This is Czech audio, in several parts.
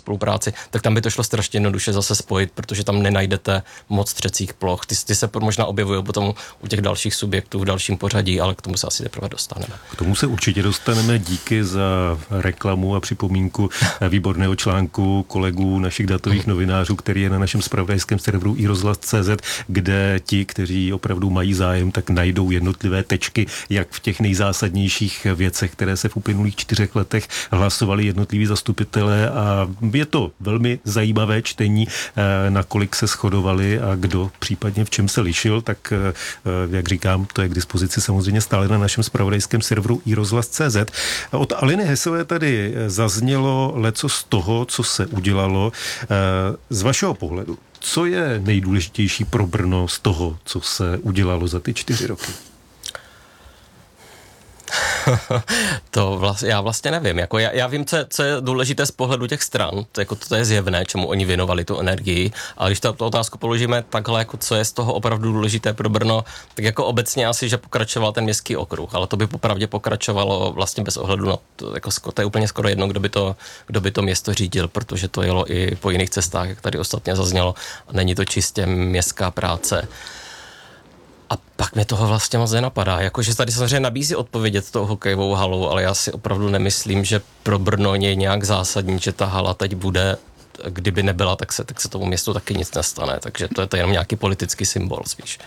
spolupráci, tak tam by to šlo strašně jednoduše zase spojit, protože tam nenajdete moc třecích ploch. Ty se možná objevují potom u těch dalších subjektů v dalším pořadí, ale k tomu se asi teprve dostaneme. K tomu se určitě dostaneme. Díky za reklamu a připomínku výborného článku kolegů našich datových novinářů, který je na našem zpravodajském serveru iRozhlas.cz, kde ti, kteří opravdu mají zájem, tak najdou jednotlivé tečky, jak v těch nejzásadnějších věcech, které se v uplynulých 4 letech hlasovali jednotliví zastupitelé, a je to velmi zajímavé čtení, nakolik se shodovali a kdo případně v čem se lišil, tak jak říkám, to je k dispozici samozřejmě stále na našem zpravodajském serveru iRozhlas.cz. Od Aliny Hesové tady zaznělo leco z toho, co se udělalo. Z vašeho pohledu, co je nejdůležitější pro Brno z toho, co se udělalo za ty 4 roky? Já vlastně nevím. Jako já vím, co je důležité z pohledu těch stran. To je zjevné, čemu oni věnovali tu energii. Ale když tu otázku položíme takhle, jako co je z toho opravdu důležité pro Brno, tak jako obecně asi, že pokračoval ten městský okruh. Ale to by popravdě pokračovalo vlastně bez ohledu na to, jako to je úplně skoro jedno, kdo by to město řídil, protože to jelo i po jiných cestách, jak tady ostatně zaznělo. A není to čistě městská práce. A pak mě toho vlastně moc nenapadá. Jakože tady samozřejmě nabízí odpovědět tou hokejovou halou, ale já si opravdu nemyslím, že pro Brno je nějak zásadní, že ta hala teď bude, kdyby nebyla, tak se tomu městu taky nic nestane. Takže to je to jenom nějaký politický symbol spíš.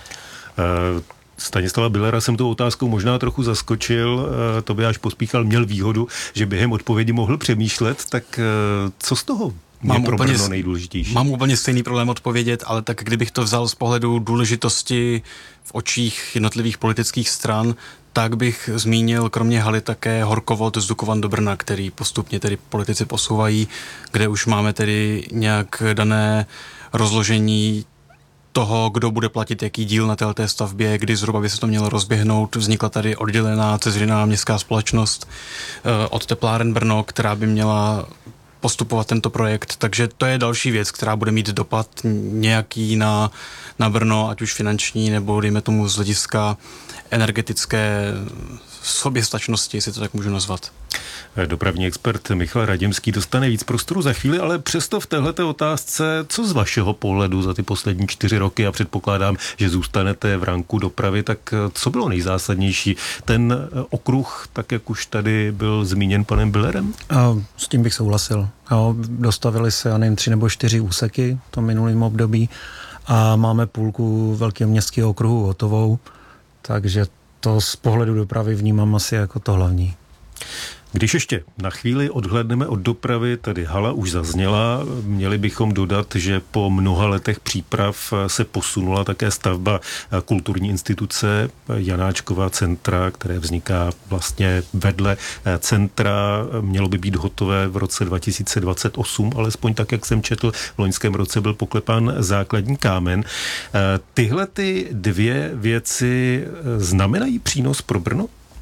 Stanislava Billera jsem tou otázkou možná trochu zaskočil. Tobiáš Pospíchal měl výhodu, že během odpovědi mohl přemýšlet, tak co z toho je pro Brno nejdůležitější? Mám úplně stejný problém odpovědět, ale tak kdybych to vzal z pohledu důležitosti v očích jednotlivých politických stran, tak bych zmínil kromě haly také horkovod z Dukovan do Brna, který postupně tedy politici posouvají, kde už máme tedy nějak dané rozložení toho, kdo bude platit jaký díl na této stavbě, kdy zhruba by se to mělo rozběhnout. Vznikla tady oddělená ceřinná městská společnost od Tepláren Brno, která by měla postupovat tento projekt, takže to je další věc, která bude mít dopad nějaký na Brno, ať už finanční, nebo dejme tomu z hlediska energetické soběstačnosti, jestli to tak můžu nazvat. Dopravní expert Michal Radimský dostane víc prostoru za chvíli, ale přesto v téhleté otázce, co z vašeho pohledu za ty poslední 4 roky, a předpokládám, že zůstanete v ranku dopravy, tak co bylo nejzásadnější? Ten okruh, tak jak už tady byl zmíněn panem Billerem? S tím bych souhlasil. Dostavili se, já nevím, 3 nebo 4 úseky v tom minulém období a máme půlku velkého městského okruhu hotovou, takže to z pohledu dopravy vnímám asi jako to hlavní. Když ještě na chvíli odhlédneme od dopravy, tady hala už zazněla, měli bychom dodat, že po mnoha letech příprav se posunula také stavba kulturní instituce Janáčkova centra, které vzniká vlastně vedle centra. Mělo by být hotové v roce 2028, alespoň tak, jak jsem četl, v loňském roce byl poklepán základní kámen. Tyhle ty 2 věci znamenají přínos pro Brno?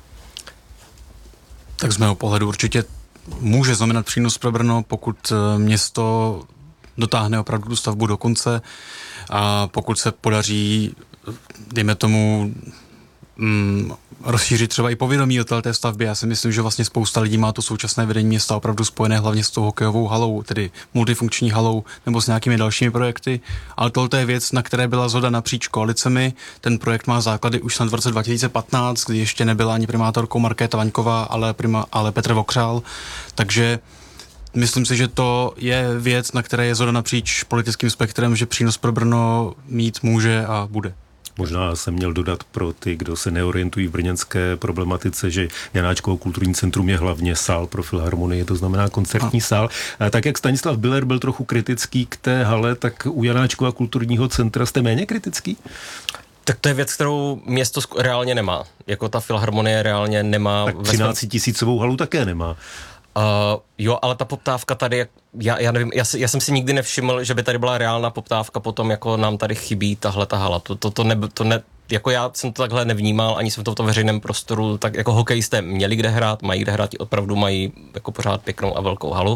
Tak z mého pohledu určitě může znamenat přínos pro Brno, pokud město dotáhne opravdu tu stavbu do konce a pokud se podaří, dejme tomu, rozšířit třeba i povědomí o té stavbě. Já si myslím, že vlastně spousta lidí má to současné vedení města opravdu spojené hlavně s tou hokejovou halou, tedy multifunkční halou nebo s nějakými dalšími projekty, ale tohle je věc, na které byla shoda napříč koalicemi. Ten projekt má základy už snad v roce 2015, kdy ještě nebyla ani primátorkou Markéta Vaňková, ale Petr Vokřál, takže myslím si, že to je věc, na které je shoda napříč politickým spektrem, že přínos pro Brno mít může a bude. Možná jsem měl dodat pro ty, kdo se neorientují v brněnské problematice, že Janáčkovo kulturní centrum je hlavně sál pro filharmonii, to znamená koncertní sál. Tak jak Stanislav Biller byl trochu kritický k té hale, tak u Janáčkova kulturního centra jste méně kritický? Tak to je věc, kterou město reálně nemá. Jako ta filharmonie reálně nemá. Tak 13 000 halu také nemá. Jo, ale ta poptávka tady, já nevím, já jsem si nikdy nevšiml, že by tady byla reálná poptávka potom, jako nám tady chybí tahle ta hala. Jako já jsem to takhle nevnímal, ani jsem to v tom veřejném prostoru, tak jako hokejisté měli kde hrát, mají kde hrát, opravdu mají jako pořád pěknou a velkou halu,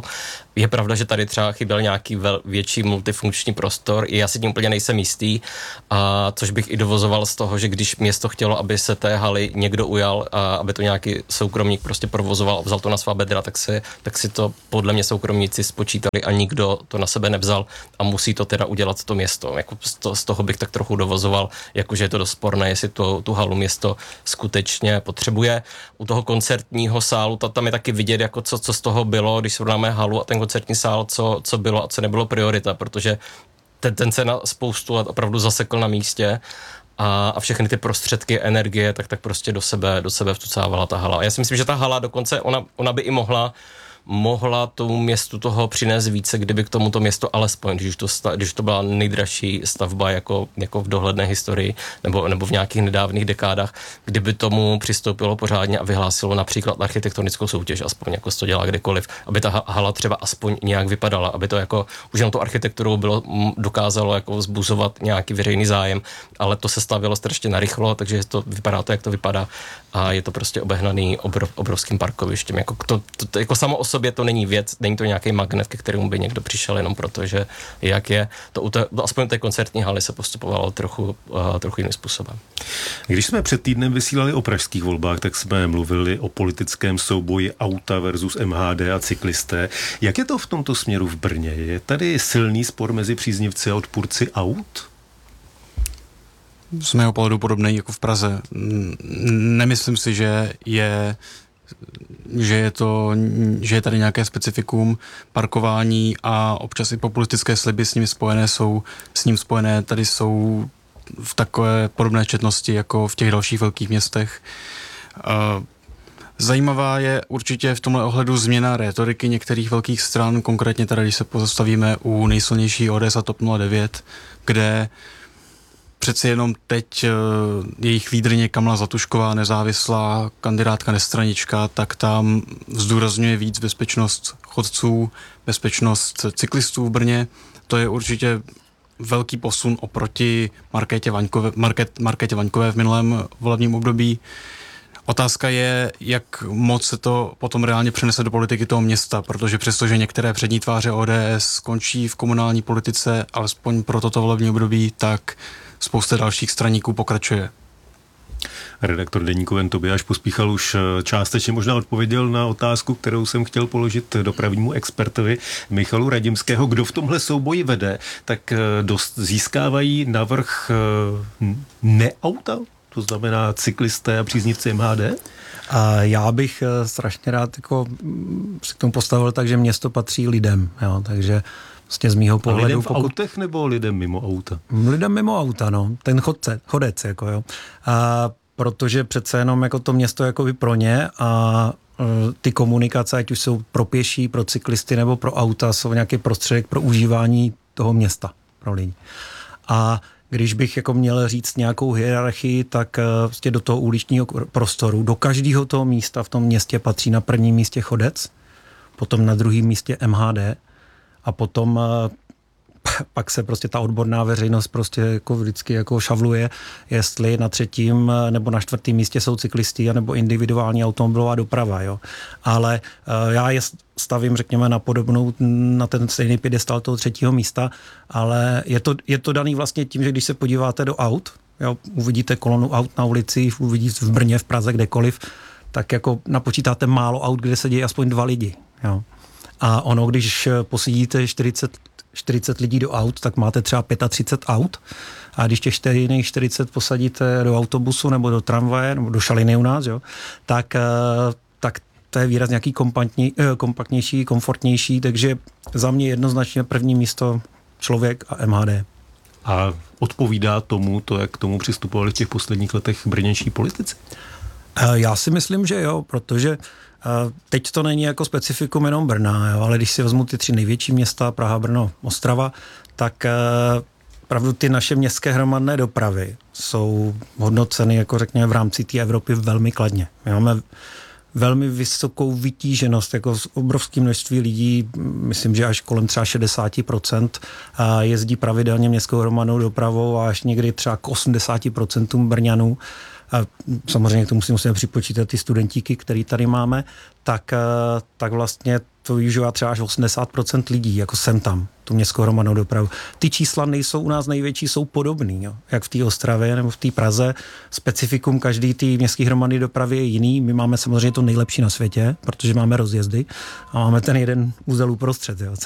Je pravda, že tady třeba chyběl nějaký větší multifunkční prostor, i já si tím úplně nejsem jistý, a což bych i dovozoval z toho, že když město chtělo, aby se té haly někdo ujal a aby to nějaký soukromník prostě provozoval a vzal to na svá bedra, tak si to podle mě soukromníci spočítali a nikdo to na sebe nevzal a musí to teda udělat to město. Jako z toho bych tak trochu dovozoval, jakože je to dost sporné, jestli tu halu město skutečně potřebuje. U toho koncertního sálu, tam je taky vidět, jako co z toho bylo, když srovnáme halu a ten koncertní sál, co bylo a co nebylo priorita, protože ten se na spoustu let opravdu zasekl na místě a všechny ty prostředky, energie, tak prostě do sebe vtucávala ta hala. A já si myslím, že ta hala dokonce, ona by i mohla tomu městu toho přinést více, kdyby k tomuto městu alespoň, když to byla nejdražší stavba jako v dohledné historii nebo v nějakých nedávných dekádách, kdyby tomu přistoupilo pořádně a vyhlásilo například architektonickou soutěž, aspoň jako to dělá kdekoliv, aby ta hala třeba aspoň nějak vypadala, aby to jako už jenom tu architekturu dokázalo jako vzbuzovat nějaký veřejný zájem, ale to se stavělo strašně narychlo, takže to vypadá to, jak to vypadá a je to prostě obehnaný obrovským parkovištěm. Jako samo o sobě to není věc, není to nějaký magnet, ke kterému by někdo přišel jenom proto, že jak je. Aspoň té koncertní haly se postupovalo trochu jiným způsobem. Když jsme před týdnem vysílali o pražských volbách, tak jsme mluvili o politickém souboji auta versus MHD a cyklisté. Jak je to v tomto směru v Brně? Je tady silný spor mezi příznivci a odpůrci aut? Z mého pohledu podobný jako v Praze. Nemyslím si, že je tady nějaké specifikum parkování a občas i populistické sliby s ním spojené tady jsou v takové podobné četnosti jako v těch dalších velkých městech. Zajímavá je určitě v tomhle ohledu změna rétoriky některých velkých stran, konkrétně tady, když se pozastavíme u nejsilnější ODS a TOP 09, kde přeci jenom teď jejich lídryně Kamala Zlatušková, nezávislá kandidátka nestranička, tak tam zdůrazňuje víc bezpečnost chodců, bezpečnost cyklistů v Brně. To je určitě velký posun oproti Markétě Vaňkové v minulém volebním období. Otázka je, jak moc se to potom reálně přenese do politiky toho města, protože přestože některé přední tváře ODS skončí v komunální politice, alespoň pro toto volební období, tak spousta dalších straníků pokračuje. Redaktor deníku N. Tobiáš Pospíchal už částečně možná odpověděl na otázku, kterou jsem chtěl položit dopravnímu expertovi Michalu Radimského. Kdo v tomhle souboji vede, tak dost získávají navrch neauta? To znamená cyklisté a příznivci MHD? A já bych strašně rád se k tomu postavil tak, že město patří lidem. Jo? Takže vlastně z mýho pohledu... A lidem v autech nebo lidem mimo auta? Lidem mimo auta, no. Ten chodec, jako jo. Protože přece jenom jako to město jako by pro ně a ty komunikace, ať už jsou pro pěší, pro cyklisty nebo pro auta, jsou nějaký prostředek pro užívání toho města pro lidi. A když bych jako měl říct nějakou hierarchii, tak vlastně do toho uličního prostoru, do každého toho místa v tom městě patří na prvním místě chodec, potom na druhém místě MHD a potom pak se prostě ta odborná veřejnost prostě jako vždycky jako šavluje, jestli na třetím nebo na čtvrtém místě jsou cyklisti nebo individuální automobilová doprava, jo. Ale já je stavím, řekněme, na ten stejný piedestal toho třetího místa, ale je to daný vlastně tím, že když se podíváte do aut, jo, uvidíte kolonu aut na ulici, uvidíte v Brně, v Praze, kdekoliv, tak jako napočítáte málo aut, kde se dějí aspoň 2 lidi, jo. A ono, když posadíte 40 lidí do aut, tak máte třeba 35 aut. A když těch 40 posadíte do autobusu nebo do tramvaje nebo do šaliny u nás, jo, tak to je výraz nějaký kompaktnější, komfortnější, takže za mě jednoznačně první místo člověk a MHD. A odpovídá tomu to, jak k tomu přistupovali v těch posledních letech brněnští politici? Já si myslím, že jo, protože teď to není jako specifikum jenom Brna, jo, ale když si vezmu ty 3 největší města, Praha, Brno, Ostrava, tak opravdu ty naše městské hromadné dopravy jsou hodnoceny, jako řekněme, v rámci té Evropy velmi kladně. My máme velmi vysokou vytíženost, jako z obrovské množství lidí, myslím, že až kolem třeba 60% jezdí pravidelně městskou hromadnou dopravou a až někdy třeba k 80% Brňanů. A samozřejmě k tomu si musíme připočítat ty studentíky, který tady máme, tak vlastně to využívá třeba až 80% lidí, jako sem tam, tu městskou hromadnou dopravu. Ty čísla nejsou u nás největší, jsou podobný, jo. Jak v té Ostravě nebo v té Praze. Specifikum každý té městské hromadné dopravy je jiný. My máme samozřejmě to nejlepší na světě, protože máme rozjezdy a máme ten jeden úzel uprostřed. Jo.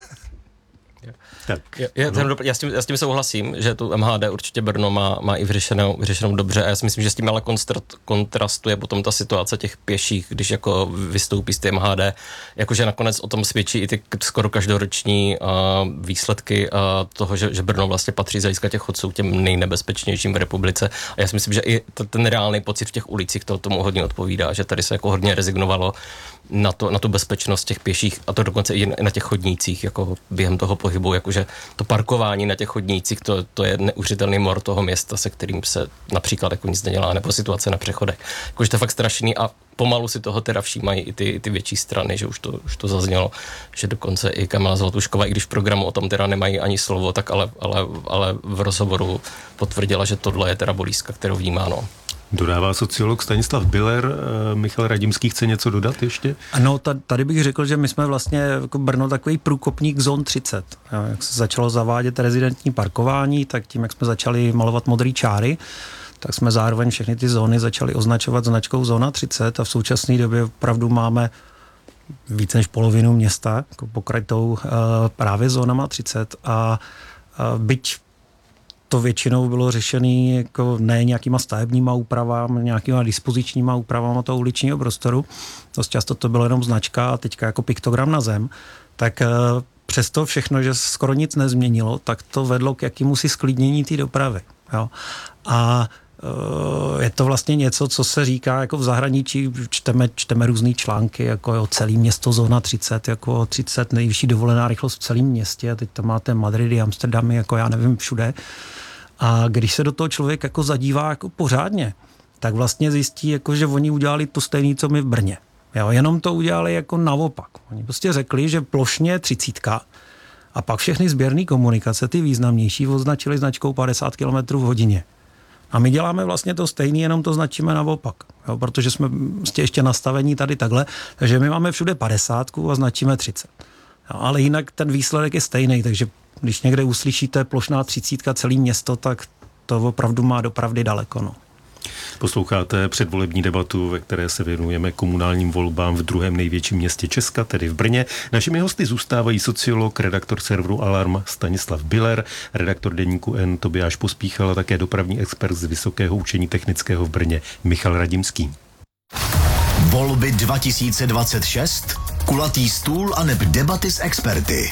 Já s tím souhlasím, že tu MHD určitě Brno má i vyřešenou dobře a já si myslím, že s tím ale kontrastuje potom ta situace těch pěších, když jako vystoupí z té MHD, jakože nakonec o tom svědčí i ty skoro každoroční výsledky toho, že Brno vlastně patří z hlediska těch chodců těm nejnebezpečnějším v republice a já si myslím, že i ten reálný pocit v těch ulicích tomu hodně odpovídá, že tady se jako hodně rezignovalo na tu bezpečnost těch pěších a to dokonce i na těch chodnících, jako během toho pohybu, jakože to parkování na těch chodnících, to je neuvěřitelný mor toho města, se kterým se například jako nic nedělá, nebo situace na přechodech. Jakože to je fakt strašný a pomalu si toho teda všímají i ty větší strany, že už to zaznělo, že dokonce i Kamila Zlatušková, i když v programu o tom teda nemají ani slovo, tak ale v rozhovoru potvrdila, že tohle je teda bolístka, kterou vnímá, no. Dodává sociolog Stanislav Biller. Michal Radimský chce něco dodat ještě? Ano, tady bych řekl, že my jsme vlastně jako Brno takový průkopník zón 30. Jak se začalo zavádět rezidentní parkování, tak tím, jak jsme začali malovat modrý čáry, tak jsme zároveň všechny ty zóny začali označovat značkou zóna 30 a v současné době opravdu máme více než polovinu města jako pokrytou právě zónama 30 a byť to většinou bylo řešené jako ne nějakýma stavebníma úpravami, nějakýma dispozičníma úpravama toho uličního prostoru. Dost často to bylo jenom značka a teďka jako piktogram na zem. Tak přesto všechno, že skoro nic nezměnilo, tak to vedlo k jakémusi sklidnění té dopravy. Jo. A je to vlastně něco, co se říká jako v zahraničí, čteme různý články, jako celé město zóna 30, jako 30 nejvyšší dovolená rychlost v celém městě a teď tam máte Madridy, Amsterdamy, jako já nevím všude. A když se do toho člověk jako zadívá jako pořádně, tak vlastně zjistí, jako, že oni udělali to stejné, co my v Brně. Jo, jenom to udělali jako naopak. Oni prostě řekli, že plošně 30 a pak všechny sběrné komunikace, ty významnější, označili značkou 50 km v hodině. A my děláme vlastně to stejné, jenom to značíme naopak. Jo, protože jsme ještě nastavení tady takhle, takže my máme všude 50 a značíme 30. Jo, ale jinak ten výsledek je stejný, takže když někde uslyšíte plošná 30 celé město, tak to opravdu má dopravdy daleko. No. Posloucháte předvolební debatu, ve které se věnujeme komunálním volbám v druhém největším městě Česka, tedy v Brně. Našimi hosty zůstávají sociolog, redaktor serveru Alarm Stanislav Biller, redaktor deníku N Tobiáš Pospíchal a také dopravní expert z Vysokého učení technického v Brně Michal Radimský. Volby 2026, kulatý stůl a neb debaty s experty.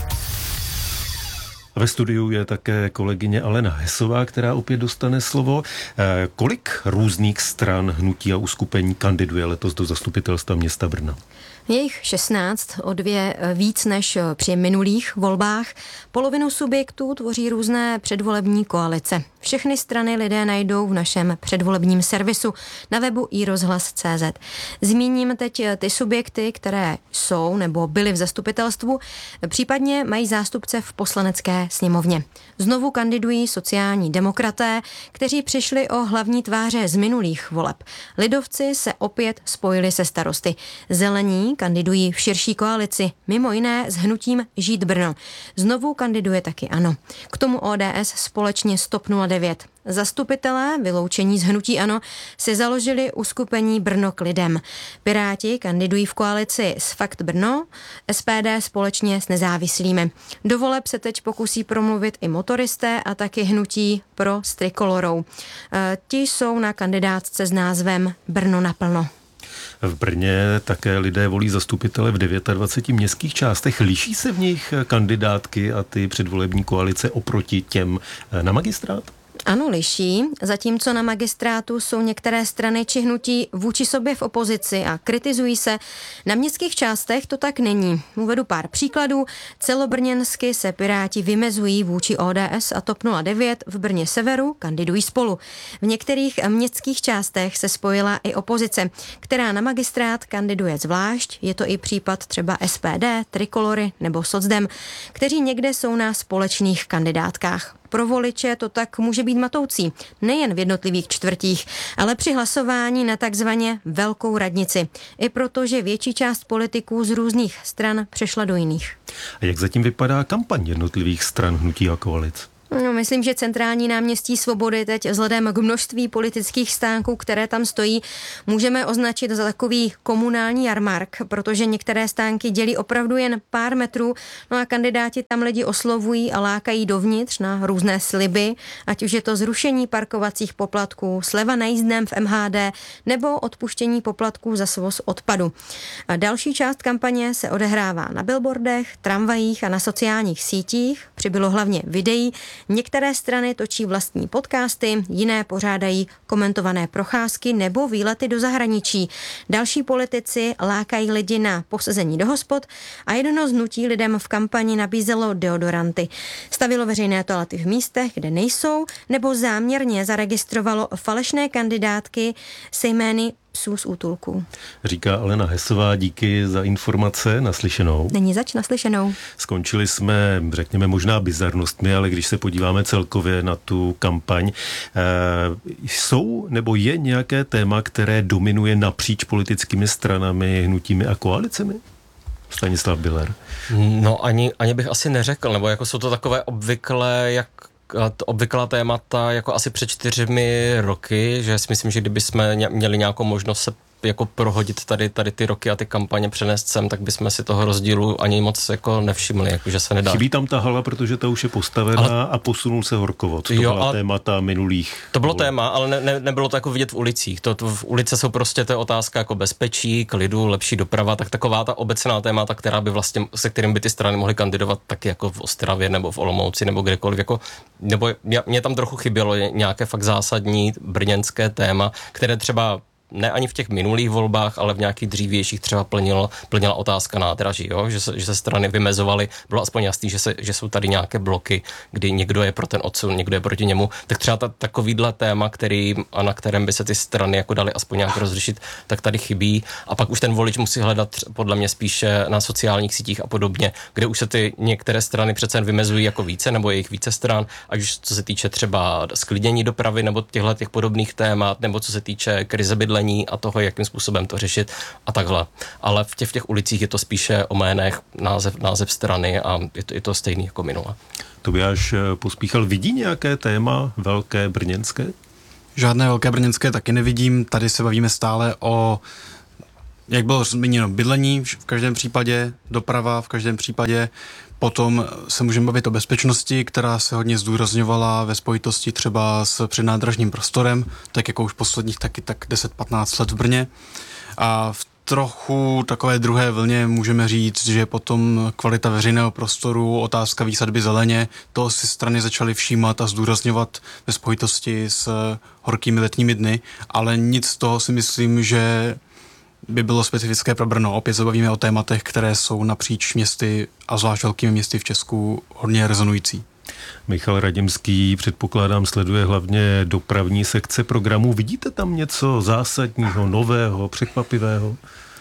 Ve studiu je také kolegyně Alena Hesová, která opět dostane slovo. Kolik různých stran, hnutí a uskupení kandiduje letos do zastupitelstva města Brna? Je jich 16, o 2 víc než při minulých volbách. Polovinu subjektů tvoří různé předvolební koalice. Všechny strany lidé najdou v našem předvolebním servisu na webu iRozhlas.cz. Zmíním teď ty subjekty, které jsou nebo byly v zastupitelstvu, případně mají zástupce v poslanecké sněmovně. Znovu kandidují sociální demokraté, kteří přišli o hlavní tváře z minulých voleb. Lidovci se opět spojili se starosty. Zelení kandidují v širší koalici, mimo jiné s hnutím Žít Brno. Znovu kandiduje taky ANO. K tomu ODS společně s TOP 09. Zastupitelé, vyloučení z hnutí ANO, si založili uskupení Brno k lidem. Piráti kandidují v koalici s Fakt Brno, SPD společně s nezávislými. Do voleb se teď pokusí promluvit i motoristé a taky hnutí Pro s Trikolorou. Ti jsou na kandidátce s názvem Brno naplno. V Brně také lidé volí zastupitele v 29 městských částech. Liší se v nich kandidátky a ty předvolební koalice oproti těm na magistrát? Ano, liší, zatímco na magistrátu jsou některé strany či hnutí vůči sobě v opozici a kritizují se. Na městských částech to tak není. Uvedu pár příkladů. Celobrněnsky se Piráti vymezují vůči ODS a TOP 09, v Brně severu kandidují spolu. V některých městských částech se spojila i opozice, která na magistrát kandiduje zvlášť. Je to i případ třeba SPD, Trikolory nebo Socdem, kteří někde jsou na společných kandidátkách. Pro voliče to tak může být matoucí, nejen v jednotlivých čtvrtích, ale při hlasování na takzvaně velkou radnici. I proto, že větší část politiků z různých stran přešla do jiných. A jak zatím vypadá kampaň jednotlivých stran, hnutí a koalic? No, myslím, že centrální náměstí Svobody teď vzhledem k množství politických stánků, které tam stojí, můžeme označit za takový komunální jarmark, protože některé stánky dělí opravdu jen pár metrů, no a kandidáti tam lidi oslovují a lákají dovnitř na různé sliby, ať už je to zrušení parkovacích poplatků, sleva na jízdném v MHD nebo odpuštění poplatků za svoz odpadu. A další část kampaně se odehrává na billboardech, tramvajích a na sociálních sítích, přibylo hlavně videí. Některé strany točí vlastní podcasty, jiné pořádají komentované procházky nebo výlety do zahraničí. Další politici lákají lidi na posezení do hospod a jedno z hnutí lidem v kampani nabízelo deodoranty. Stavilo veřejné toalety v místech, kde nejsou, nebo záměrně zaregistrovalo falešné kandidátky se jmény psů z útulků. Říká Alena Hesová, díky za informace, naslyšenou. Není zač, naslyšenou. Skončili jsme, řekněme, možná bizarnostmi, ale když se podíváme celkově na tu kampaň, jsou nebo je nějaké téma, které dominuje napříč politickými stranami, hnutími a koalicemi? Stanislav Biller. No ani bych asi neřekl, nebo jako jsou to takové obvyklá témata jako asi před 4 roky, že si myslím, že kdyby jsme měli nějakou možnost se jako prohodit tady ty roky a ty kampaně přenést sem, tak bychom si toho rozdílu ani moc jako nevšimli, jakože se nedá. Chybí tam ta hala, protože ta už je postavená a posunul se Horkovod. To byla témata minulých. To bylo téma, ale nebylo to jako vidět v ulicích. To v ulice jsou prostě to otázka jako bezpečí, klidu, lepší doprava, tak taková ta obecná témata, která by vlastně, se kterým by ty strany mohly kandidovat taky jako v Ostravě nebo v Olomouci nebo kdekoliv, jako, nebo mě tam trochu chybělo nějaké fakt zásadní brněnské téma, které třeba ne ani v těch minulých volbách, ale v nějakých dřívějších třeba plnila otázka nádraží, jo? Že se strany vymezovaly, bylo aspoň jasný, že jsou tady nějaké bloky, kdy někdo je pro ten odsun, někdo je proti němu, tak třeba takovýhle téma, na kterém by se ty strany jako dali aspoň nějak rozřešit, tak tady chybí a pak už ten volič musí hledat podle mě spíše na sociálních sítích a podobně, kde už se ty některé strany přece vymezují jako více, nebo je jich více stran, ať už co se týče třeba sklidnění dopravy nebo těch podobných témat, nebo co se týče krize bydlení a toho, jakým způsobem to řešit a takhle. Ale v těch ulicích je to spíše o jménech, název strany a je to stejný jako minule. Tobiáš Pospíchal vidí nějaké téma velké brněnské? Žádné velké brněnské taky nevidím. Tady se bavíme stále o, jak bylo zmíněno, bydlení v každém případě, doprava v každém případě. Potom se můžeme bavit o bezpečnosti, která se hodně zdůrazňovala ve spojitosti třeba s přednádražním prostorem, tak jako už posledních taky tak 10-15 let v Brně. A v trochu takové druhé vlně můžeme říct, že potom kvalita veřejného prostoru, otázka výsadby zeleně, to si strany začaly všímat a zdůrazňovat ve spojitosti s horkými letními dny, ale nic z toho si myslím, že by bylo specifické pro Brno. Opět se bavíme o tématech, které jsou napříč městy a zvlášť velkými městy v Česku hodně rezonující. Michal Radimský, předpokládám, sleduje hlavně dopravní sekce programu. Vidíte tam něco zásadního, nového, překvapivého?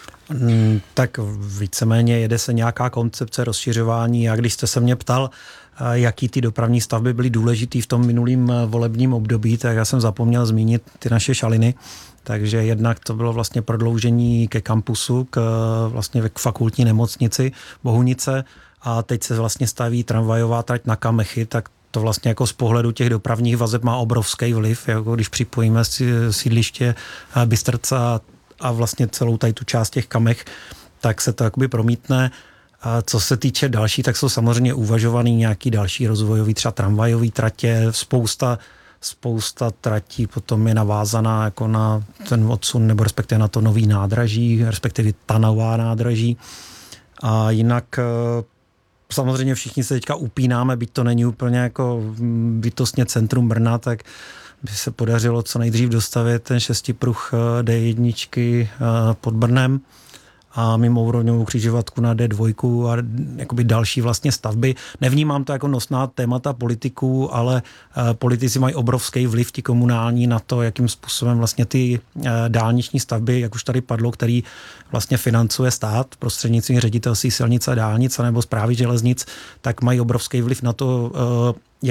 Tak víceméně jede se nějaká koncepce rozšiřování a když jste se mě ptal, jaký ty dopravní stavby byly důležitý v tom minulým volebním období, tak já jsem zapomněl zmínit ty naše šaliny. Takže jednak to bylo vlastně prodloužení ke kampusu, vlastně k fakultní nemocnici Bohunice a teď se vlastně staví tramvajová trať na Kamechy, tak to vlastně jako z pohledu těch dopravních vazeb má obrovský vliv, jako když připojíme sídliště Bystrca a vlastně celou tady tu část těch Kamech, tak se to jakoby promítne. A co se týče další, tak jsou samozřejmě uvažovaný nějaký další rozvojový, třeba tramvajový tratě, spousta tratí potom je navázaná jako na ten odsun, nebo respektive na to nový nádraží, respektive ta nová nádraží. A jinak samozřejmě všichni se teďka upínáme, byť to není úplně jako bytostně centrum Brna, tak by se podařilo co nejdřív dostavět ten 6pruh D1 pod Brnem a mimo úrovňovou křižovatku na D2 a jakoby další vlastně stavby. Nevnímám to jako nosná témata politiků, ale politici mají obrovský vliv, ti komunální, na to, jakým způsobem vlastně ty dálniční stavby, jak už tady padlo, který vlastně financuje stát prostřednictvím ředitelství silnic a dálnic nebo správy železnic, tak mají obrovský vliv na to, jak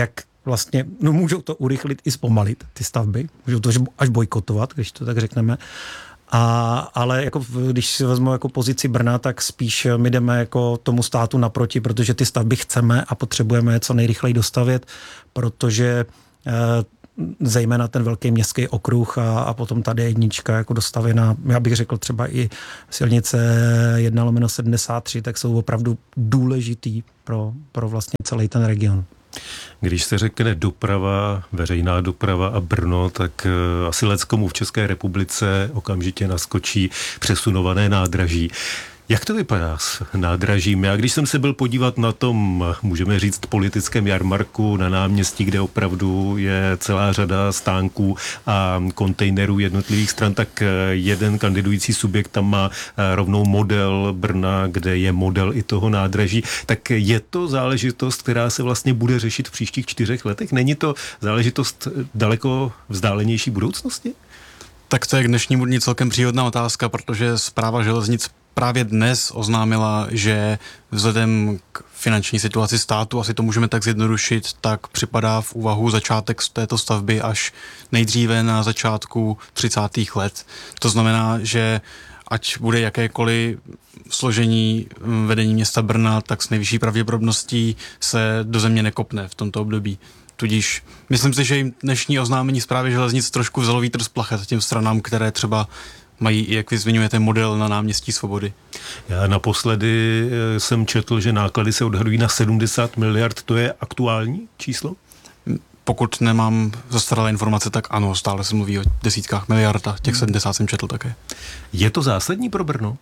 vlastně, no můžou to urychlit i zpomalit, ty stavby, můžou to až bojkotovat, když to tak řekneme. Ale jako když si vezmu jako pozici Brna, tak spíš my jdeme jako tomu státu naproti, protože ty stavby chceme a potřebujeme je co nejrychleji dostavět, protože zejména ten velký městský okruh a potom tady jednička jako dostavěná, já bych řekl třeba i silnice 1/73, tak jsou opravdu důležitý pro vlastně celý ten region. Když se řekne doprava, veřejná doprava a Brno, tak asi leckomu v České republice okamžitě naskočí přesunované nádraží. Jak to vypadá s nádražím? Já když jsem se byl podívat na tom, můžeme říct, politickém jarmarku na náměstí, kde opravdu je celá řada stánků a kontejnerů jednotlivých stran, tak jeden kandidující subjekt tam má rovnou model Brna, kde je model i toho nádraží. Tak je to záležitost, která se vlastně bude řešit v příštích 4 letech? Není to záležitost daleko vzdálenější budoucnosti? Tak to je k dnešnímu dní celkem příhodná otázka, protože Správa železnic právě dnes oznámila, že vzhledem k finanční situaci státu, asi to můžeme tak zjednodušit, tak připadá v úvahu začátek této stavby až nejdříve na začátku 30. let. To znamená, že ať bude jakékoliv složení vedení města Brna, tak s nejvyšší pravděpodobností se do země nekopne v tomto období. Tudíž myslím si, že jim dnešní oznámení Správy železnic trošku vzalo vítr z plachet těm stranám, které třeba mají, jak vy zmiňujete, model na náměstí Svobody. Já naposledy jsem četl, že náklady se odhadují na 70 miliard. To je aktuální číslo? Pokud nemám zastaralé informace, tak ano, stále se mluví o desítkách miliard a těch 70 jsem četl také. Je to zásadní pro Brno?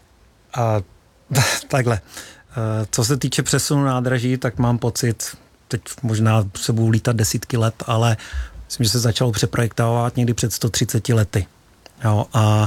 Takhle. Co se týče přesunu nádraží, tak mám pocit, teď možná se budou lítat desítky let, ale myslím, že se začalo přeprojektovat někdy před 130 lety. Jo, a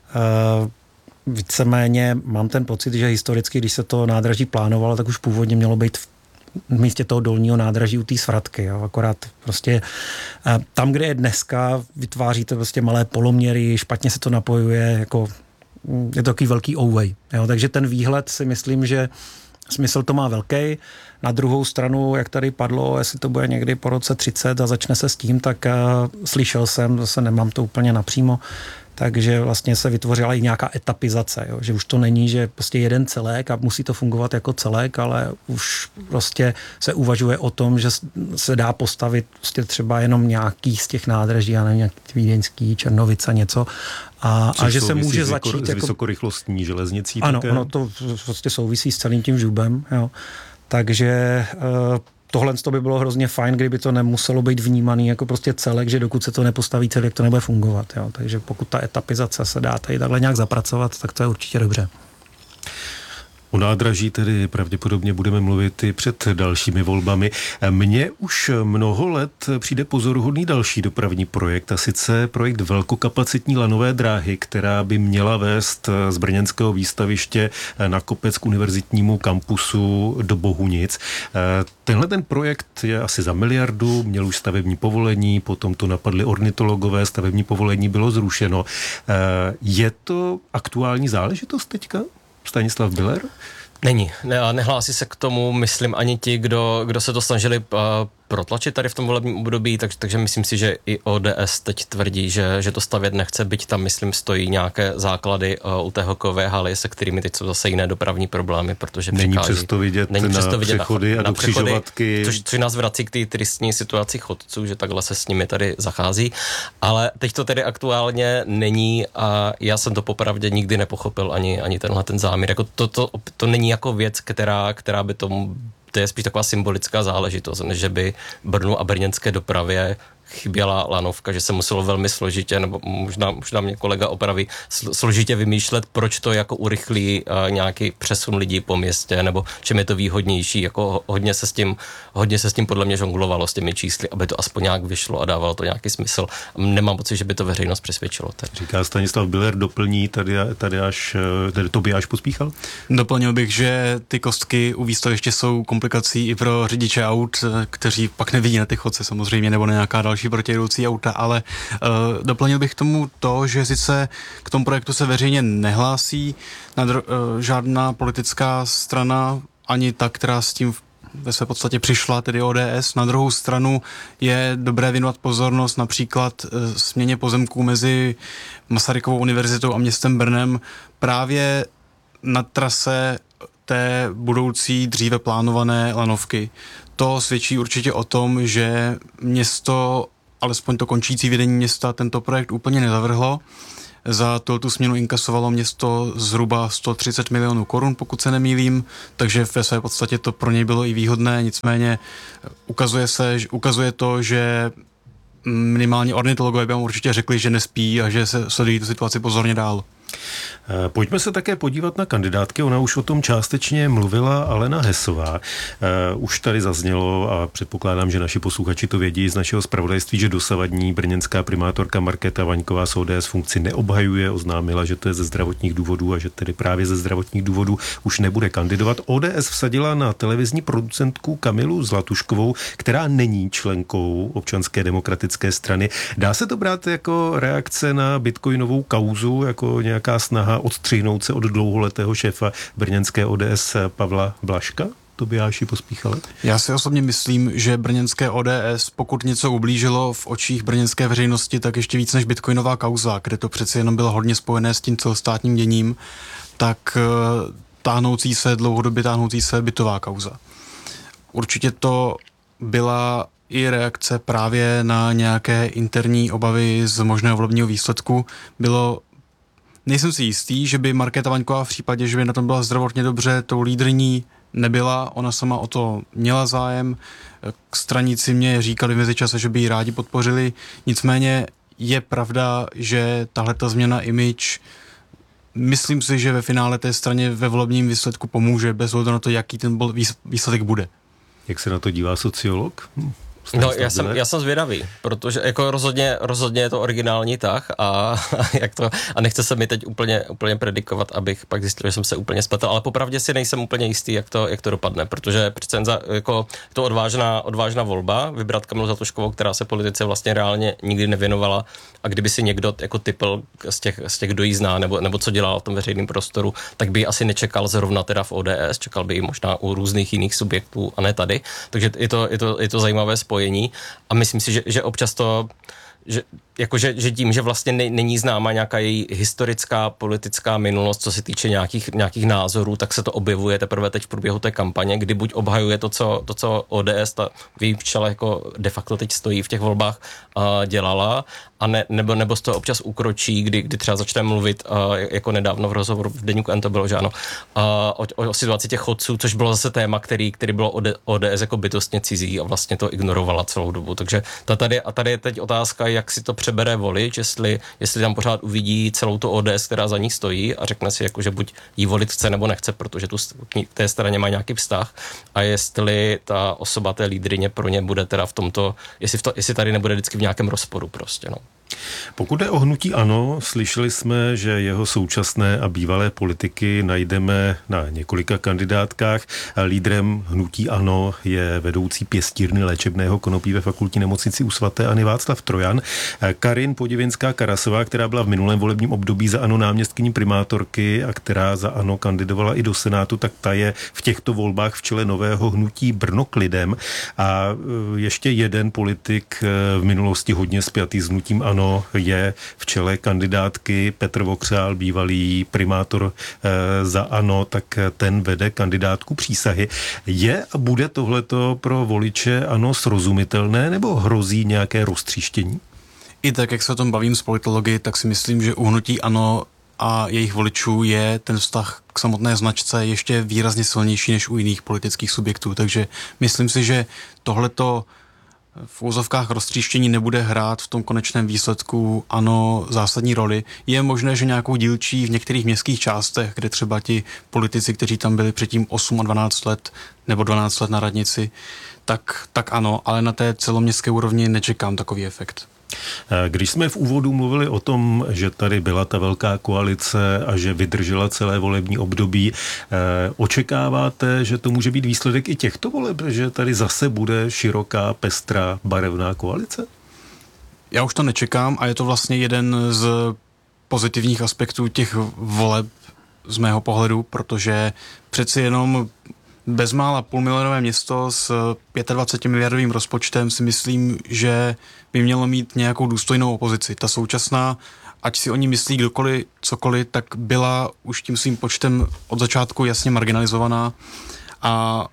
víceméně mám ten pocit, že historicky, když se to nádraží plánovalo, tak už původně mělo být v místě toho dolního nádraží u té Svratky. Jo. Akorát prostě tam, kde je dneska, vytváříte prostě malé poloměry, špatně se to napojuje, jako je to takový velký ouvej. Jo. Takže ten výhled si myslím, že smysl to má velký. Na druhou stranu, jak tady padlo, jestli to bude někdy po roce 30 a začne se s tím, tak slyšel jsem, zase nemám to úplně napřímo, takže vlastně se vytvořila i nějaká etapizace, jo? Že už to není, že prostě jeden celek a musí to fungovat jako celek, ale už prostě se uvažuje o tom, že se dá postavit prostě třeba jenom nějaký z těch nádraží, já nevím, nějaký Vídeňský, Černovice, něco a že se může začít s vysokorychlostní železnicí. Ano, také. ono to prostě souvisí s celým tím žubem, jo. Takže tohle by bylo hrozně fajn, kdyby to nemuselo být vnímaný jako prostě celek, že dokud se to nepostaví celek, to nebude fungovat. Jo. Takže pokud ta etapizace se dá tady takhle nějak zapracovat, tak to je určitě dobře. O nádraží tedy pravděpodobně budeme mluvit i před dalšími volbami. Mně už mnoho let přijde pozoruhodný další dopravní projekt, a sice projekt velkokapacitní lanové dráhy, která by měla vést z brněnského výstaviště na kopec k univerzitnímu kampusu do Bohunic. Tenhle ten projekt je asi za 1 miliardu, měl už stavební povolení, potom to napadli ornitologové, stavební povolení bylo zrušeno. Je to aktuální záležitost teďka? Stanislav Biller? Není. Nehlásí se k tomu, myslím, ani ti, kdo se to snažili protlačit tady v tom volebním období, takže myslím si, že i ODS teď tvrdí, že to stavět nechce, byť tam, myslím, stojí nějaké základy u té hokejové haly, se kterými teď jsou zase jiné dopravní problémy, protože není přesto vidět na přechody a do křižovatky. Což nás vrací k té tristní situaci chodců, že takhle se s nimi tady zachází. Ale teď to tedy aktuálně není a já jsem to popravdě nikdy nepochopil ani tenhle ten záměr. Jako to není jako věc, která by tomu. To je spíš taková symbolická záležitost, než že by Brnu a brněnské dopravě chyběla lanovka, že se muselo velmi složitě, nebo možná mě kolega opraví, složitě vymýšlet, proč to jako urychlí nějaký přesun lidí po městě, nebo čem je to výhodnější, jako hodně se s tím podle mě žonglovalo s těmi čísly, aby to aspoň nějak vyšlo a dávalo to nějaký smysl. Nemám pocit, že by to veřejnost přesvědčilo. Říká Stanislav Biller, doplní tady až Pospíchal? Doplnil bych, že ty kostky u výstaviště jsou komplikací i pro řidiče aut, kteří pak nevidí na ty chodce samozřejmě, nebo na nějaká další protijedoucí auta, ale doplnil bych tomu to, že sice k tomu projektu se veřejně nehlásí žádná politická strana, ani ta, která s tím ve své podstatě přišla, tedy ODS. Na druhou stranu je dobré věnovat pozornost například směně pozemků mezi Masarykovou univerzitou a městem Brnem právě na trase té budoucí dříve plánované lanovky. To svědčí určitě o tom, že město, alespoň to končící vedení města, tento projekt úplně nezavrhlo. Za tu směnu inkasovalo město zhruba 130 milionů korun, pokud se nemýlím, takže ve své podstatě to pro něj bylo i výhodné, nicméně ukazuje to, že minimálně ornitologové by vám určitě řekli, že nespí a že se sledují tu situaci pozorně dál. Pojďme se také podívat na kandidátky. Ona už o tom částečně mluvila Alena Hesová. Už tady zaznělo a předpokládám, že naši posluchači to vědí z našeho zpravodajství, že dosavadní brněnská primátorka Markéta Vaňková z ODS funkci neobhajuje. Oznámila, že to je ze zdravotních důvodů a že tedy právě ze zdravotních důvodů už nebude kandidovat. ODS vsadila na televizní producentku Kamilu Zlatuškovou, která není členkou Občanské demokratické strany. Dá se to brát jako reakce na bitcoinovou kauzu, jako nějaká snaha odstřihnout se od dlouholetého šéfa brněnské ODS Pavla Blažka? Tobiáši Pospíchale? Já si osobně myslím, že brněnské ODS, pokud něco ublížilo v očích brněnské veřejnosti, tak ještě víc než bitcoinová kauza, kde to přeci jenom bylo hodně spojené s tím celostátním děním, tak dlouhodobě táhnoucí se bytová kauza. Určitě to byla i reakce právě na nějaké interní obavy z možného volebního výsledku. Nejsem si jistý, že by Markéta Vaňková v případě, že by na tom byla zdravotně dobře, tou lídrní nebyla, ona sama o to měla zájem. Straníci mě říkali v mezičase, že by ji rádi podpořili, nicméně je pravda, že tahleta změna image, myslím si, že ve finále té straně ve volebním výsledku pomůže, bez ohledu na to, jaký ten výsledek bude. Jak se na to dívá sociolog? No, já jsem zvědavý, protože jako rozhodně je to originální tah a nechce se mi teď úplně predikovat, abych pak zjistil, že jsem se úplně spletl, ale popravdě si nejsem úplně jistý, jak to dopadne, protože přece jako to odvážná volba, vybrat Kamilu Zlatuškovou, která se politice vlastně reálně nikdy nevěnovala, a kdyby si někdo jako typl z těch, kdo jí zná, nebo co dělal v tom veřejném prostoru, tak by ji asi nečekal zrovna teda v ODS, čekal by ji možná u různých jiných subjektů a ne tady, takže je to zajímavé spojení a myslím si, že občas to, že tím, že vlastně není známa nějaká její historická politická minulost, co se týče nějakých názorů, tak se to objevuje teprve teď v průběhu té kampaně, kdy buď obhajuje to, co ODS, v jejím čele jako de facto teď stojí v těch volbách, dělala, a nebo z toho občas ukročí, kdy třeba začne mluvit, jako nedávno v rozhovoru v deníku N to bylo, že ano, o situaci těch chodců, což bylo zase téma, který bylo ODS jako bytostně cizí a vlastně to ignorovala celou dobu. Takže tady je teď otázka, jak si to přebere volič, jestli tam pořád uvidí celou tu ODS, která za ní stojí a řekne si, jako, že buď jí volit chce nebo nechce, protože k té straně má nějaký vztah, a jestli ta osoba té lídryně pro ně bude teda v tomto, jestli tady nebude vždycky v nějakém rozporu prostě, no. Pokud jde o hnutí ANO, slyšeli jsme, že jeho současné a bývalé politiky najdeme na několika kandidátkách. Lídrem hnutí ANO je vedoucí pěstírny léčebného konopí ve fakultní nemocnici u svaté Anny Václav Trojan. Karin Podivinská-Karasová, která byla v minulém volebním období za ANO náměstkyní primátorky a která za ANO kandidovala i do Senátu, tak ta je v těchto volbách v čele nového hnutí Brno k lidem. A ještě jeden politik v minulosti hodně spjatý s hnutím ANO je v čele kandidátky Petr Vokřál, bývalý primátor za ANO, tak ten vede kandidátku Přísahy. Je a bude tohleto pro voliče ANO srozumitelné, nebo hrozí nějaké roztříštění? I tak, jak se o tom bavím s politology, tak si myslím, že u hnutí ANO a jejich voličů je ten vztah k samotné značce ještě výrazně silnější než u jiných politických subjektů. Takže myslím si, že tohleto v úzovkách roztříštění nebude hrát v tom konečném výsledku ANO zásadní roli. Je možné, že nějakou dílčí v některých městských částech, kde třeba ti politici, kteří tam byli předtím 8 a 12 let nebo 12 let na radnici, tak ano, ale na té celoměstské úrovni nečekám takový efekt. Když jsme v úvodu mluvili o tom, že tady byla ta velká koalice a že vydržela celé volební období, očekáváte, že to může být výsledek i těchto voleb, že tady zase bude široká, pestrá, barevná koalice? Já už to nečekám a je to vlastně jeden z pozitivních aspektů těch voleb z mého pohledu, protože přeci jenom bezmála půlmilionové město s 25 miliardovým rozpočtem si myslím, že by mělo mít nějakou důstojnou opozici. Ta současná, ať si o ní myslí kdokoliv, cokoliv, tak byla už tím svým počtem od začátku jasně marginalizovaná a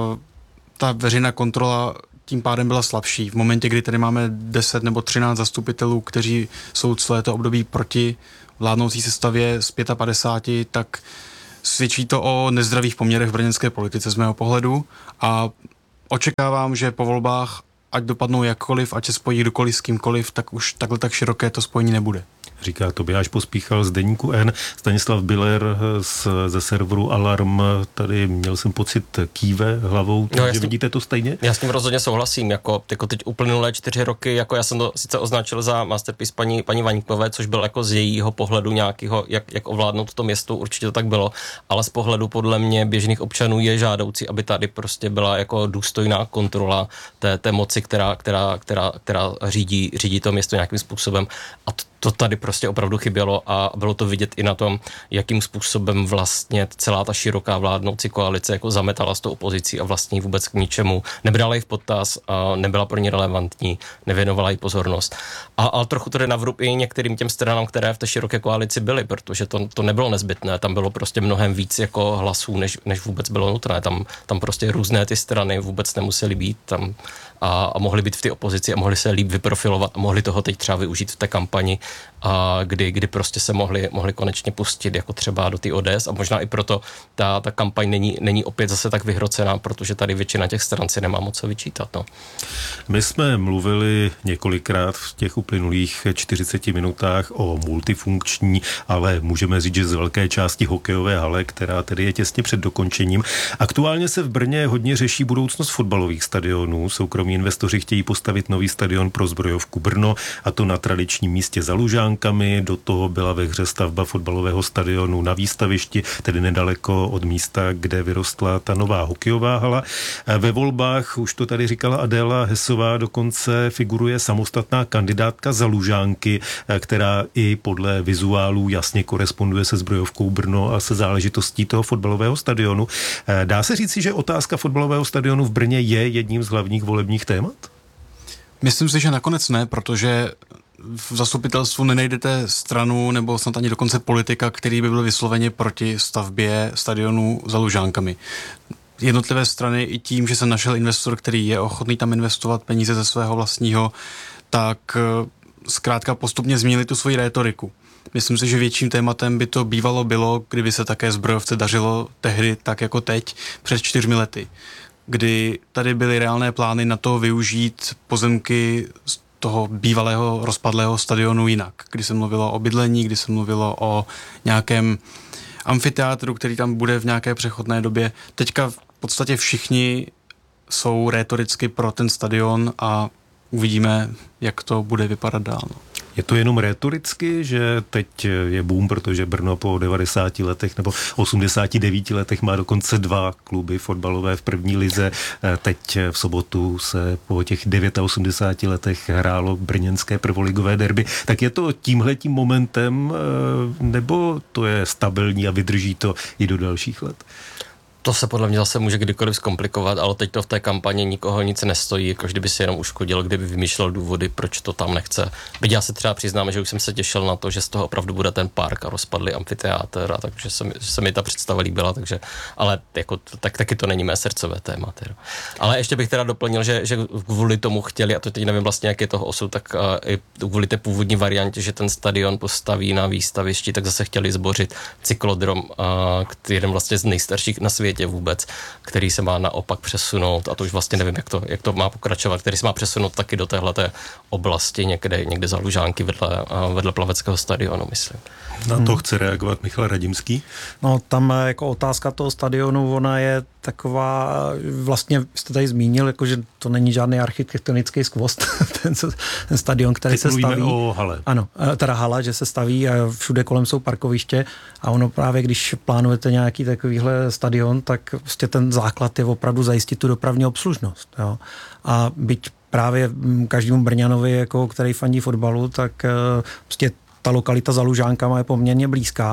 ta veřejná kontrola tím pádem byla slabší. V momentě, kdy tady máme 10 nebo 13 zastupitelů, kteří jsou celé to období proti vládnoucí sestavě z 55, tak svědčí to o nezdravých poměrech v brněnské politice z mého pohledu a očekávám, že po volbách, ať dopadnou jakkoliv, ať se spojí kdokoliv s kýmkoliv, tak už takhle tak široké to spojení nebude. Říká Tobiáš Pospíchal z Deníku N. Stanislav Biller ze serveru Alarm. Tady měl jsem pocit kýve hlavou, takže vidíte to stejně? Já s tím rozhodně souhlasím. Jako teď uplynulé 4 roky, jako já jsem to sice označil za masterpiece paní Vaňkové, což byl jako z jejího pohledu nějakého, jak ovládnout to město, určitě to tak bylo, ale z pohledu podle mě běžných občanů je žádoucí, aby tady prostě byla jako důstojná kontrola té moci, která řídí to město nějakým způsobem. A to tady prostě opravdu chybělo a bylo to vidět i na tom, jakým způsobem vlastně celá ta široká vládnoucí koalice jako zametala s tou opozicí a vlastně vůbec k ničemu. Nebrala jí v potaz, nebyla pro ní relevantní, nevěnovala jí pozornost. Ale trochu to jde na vrub i některým těm stranám, které v té široké koalici byly, protože to nebylo nezbytné, tam bylo prostě mnohem víc jako hlasů, než vůbec bylo nutné. Tam prostě různé ty strany vůbec nemusely být tam a mohli být v té opozici a mohli se líp vyprofilovat a mohli toho teď třeba využít v té kampani, kdy prostě se mohli konečně pustit jako třeba do té ODS a možná i proto ta kampaň není opět zase tak vyhrocená, protože tady většina těch stran si nemá moc co vyčítat. No. My jsme mluvili několikrát v těch uplynulých 40 minutách o multifunkční, ale můžeme říct, že z velké části hokejové hale, která tedy je těsně před dokončením. Aktuálně se v Brně hodně řeší budoucnost fotbalových stadionů. Soukromí investoři chtějí postavit nový stadion pro Zbrojovku Brno, a to na tradičním místě za Lužánkami. Do toho byla ve hře stavba fotbalového stadionu na Výstavišti, tedy nedaleko od místa, kde vyrostla ta nová hokejová hala. Ve volbách, už to tady říkala Adéla Hesová, dokonce figuruje samostatná kandidátka za Lužánky, která i podle vizuálů jasně koresponduje se Zbrojovkou Brno a se záležitostí toho fotbalového stadionu. Dá se říci, že otázka fotbalového stadionu v Brně je jedním z hlavních volebních témat? Myslím si, že nakonec ne, protože v zastupitelstvu nenajdete stranu nebo snad ani dokonce politika, který by byl vysloveně proti stavbě stadionu za Lužánkami. Jednotlivé strany i tím, že se našel investor, který je ochotný tam investovat peníze ze svého vlastního, tak zkrátka postupně změnili tu svoji rétoriku. Myslím si, že větším tématem by to bývalo bylo, kdyby se také Zbrojovce dařilo tehdy tak jako teď, před 4 lety, kdy tady byly reálné plány na to využít pozemky z toho bývalého rozpadlého stadionu jinak. Kdy se mluvilo o bydlení, kdy se mluvilo o nějakém amfiteátru, který tam bude v nějaké přechodné době. Teďka v podstatě všichni jsou rétoricky pro ten stadion a uvidíme, jak to bude vypadat dál. Je to jenom rétoricky, že teď je boom, protože Brno po 90 letech nebo 89 letech má dokonce 2 kluby fotbalové v první lize. Teď v sobotu se po těch 89 letech hrálo brněnské prvoligové derby. Tak je to tímhletím momentem, nebo to je stabilní a vydrží to i do dalších let? To se podle mě zase může kdykoliv zkomplikovat, ale teď to v té kampani nikoho nic nestojí, jako kdyby si jenom uškodil, kdyby vymýšlel důvody, proč to tam nechce. Byť já se třeba přiznám, že už jsem se těšil na to, že z toho opravdu bude ten park a rozpadlý amfiteátr, a takže se mi ta představa líbila, takže, ale jako, taky to není mé srdcové téma. Teda. Ale ještě bych teda doplnil, že kvůli tomu chtěli, a to teď nevím vlastně, jak je toho osud, tak i kvůli té původní variantě, že ten stadion postaví na Výstavišti, tak zase chtěli zbořit cyklodrom, který je vlastně z nejstarších na světě vůbec, který se má naopak přesunout, a to už vlastně nevím, jak to má pokračovat, který se má přesunout taky do téhleté oblasti někde za Lužánky vedle plaveckého stadionu, myslím. Na to chce reagovat Michal Radimský? No tam jako otázka toho stadionu, ona je taková, vlastně jste tady zmínil, jako, že to není žádný architektonický skvost, ten stadion, který se staví. O hale. Ano, teda hala, že se staví a všude kolem jsou parkoviště a ono právě, když plánujete nějaký takovýhle stadion, tak prostě ten základ je opravdu zajistit tu dopravní obslužnost. Jo. A byť právě každému Brňanovi, jako, který fandí fotbalu, tak prostě ta lokalita za Lužánkama je poměrně blízká,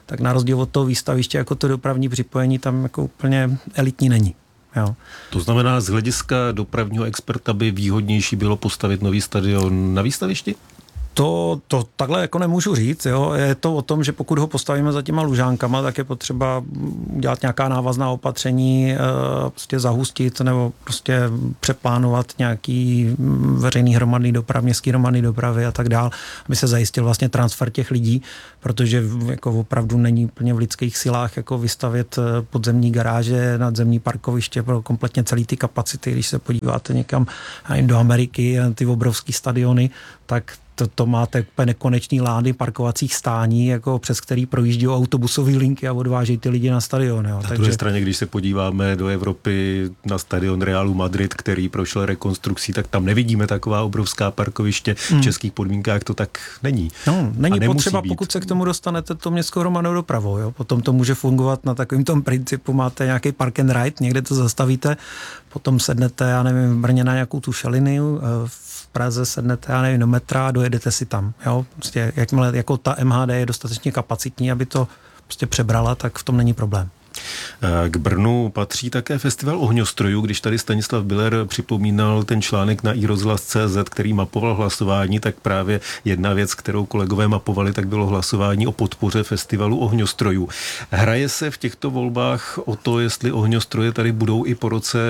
tak na rozdíl od toho výstaviště jako to dopravní připojení tam jako úplně elitní není. Jo. To znamená, z hlediska dopravního experta by výhodnější bylo postavit nový stadion na výstavišti? To takhle jako nemůžu říct. Jo. Je to o tom, že pokud ho postavíme za těma lužánkama, tak je potřeba udělat nějaká návazná opatření, prostě zahustit nebo prostě přeplánovat nějaký veřejný hromadný doprav, městský hromadný dopravy a tak dál, aby se zajistil vlastně transfer těch lidí, protože jako opravdu není úplně v lidských silách jako vystavět podzemní garáže, nadzemní parkoviště pro kompletně celý ty kapacity. Když se podíváte někam do Ameriky, ty obrovský stadiony, tak to máte úplně nekonečný lány parkovacích stání, jako přes který projíždí autobusové linky a odvážejí ty lidi na stadion. Jo. Na druhé straně, když se podíváme do Evropy na stadion Realu Madrid, který prošel rekonstrukcí, tak tam nevidíme taková obrovská parkoviště. V českých podmínkách to tak není. No, není potřeba, pokud se k tomu dostanete to městskou hromadnou dopravou. Jo. Potom to může fungovat na takovém tom principu, máte nějaký park and ride, někde to zastavíte, potom sednete, já nevím, v Brně na nějakou tu šeliny, v Praze sednete, já nevím, do metra a dojedete si tam. Jo? Prostě, jakmile jako ta MHD je dostatečně kapacitní, aby to prostě přebrala, tak v tom není problém. K Brnu patří také festival ohňostrojů. Když tady Stanislav Biller připomínal ten článek na iRozhlas.cz, který mapoval hlasování, tak právě jedna věc, kterou kolegové mapovali, tak bylo hlasování o podpoře festivalu ohňostrojů. Hraje se v těchto volbách o to, jestli ohňostroje tady budou i po roce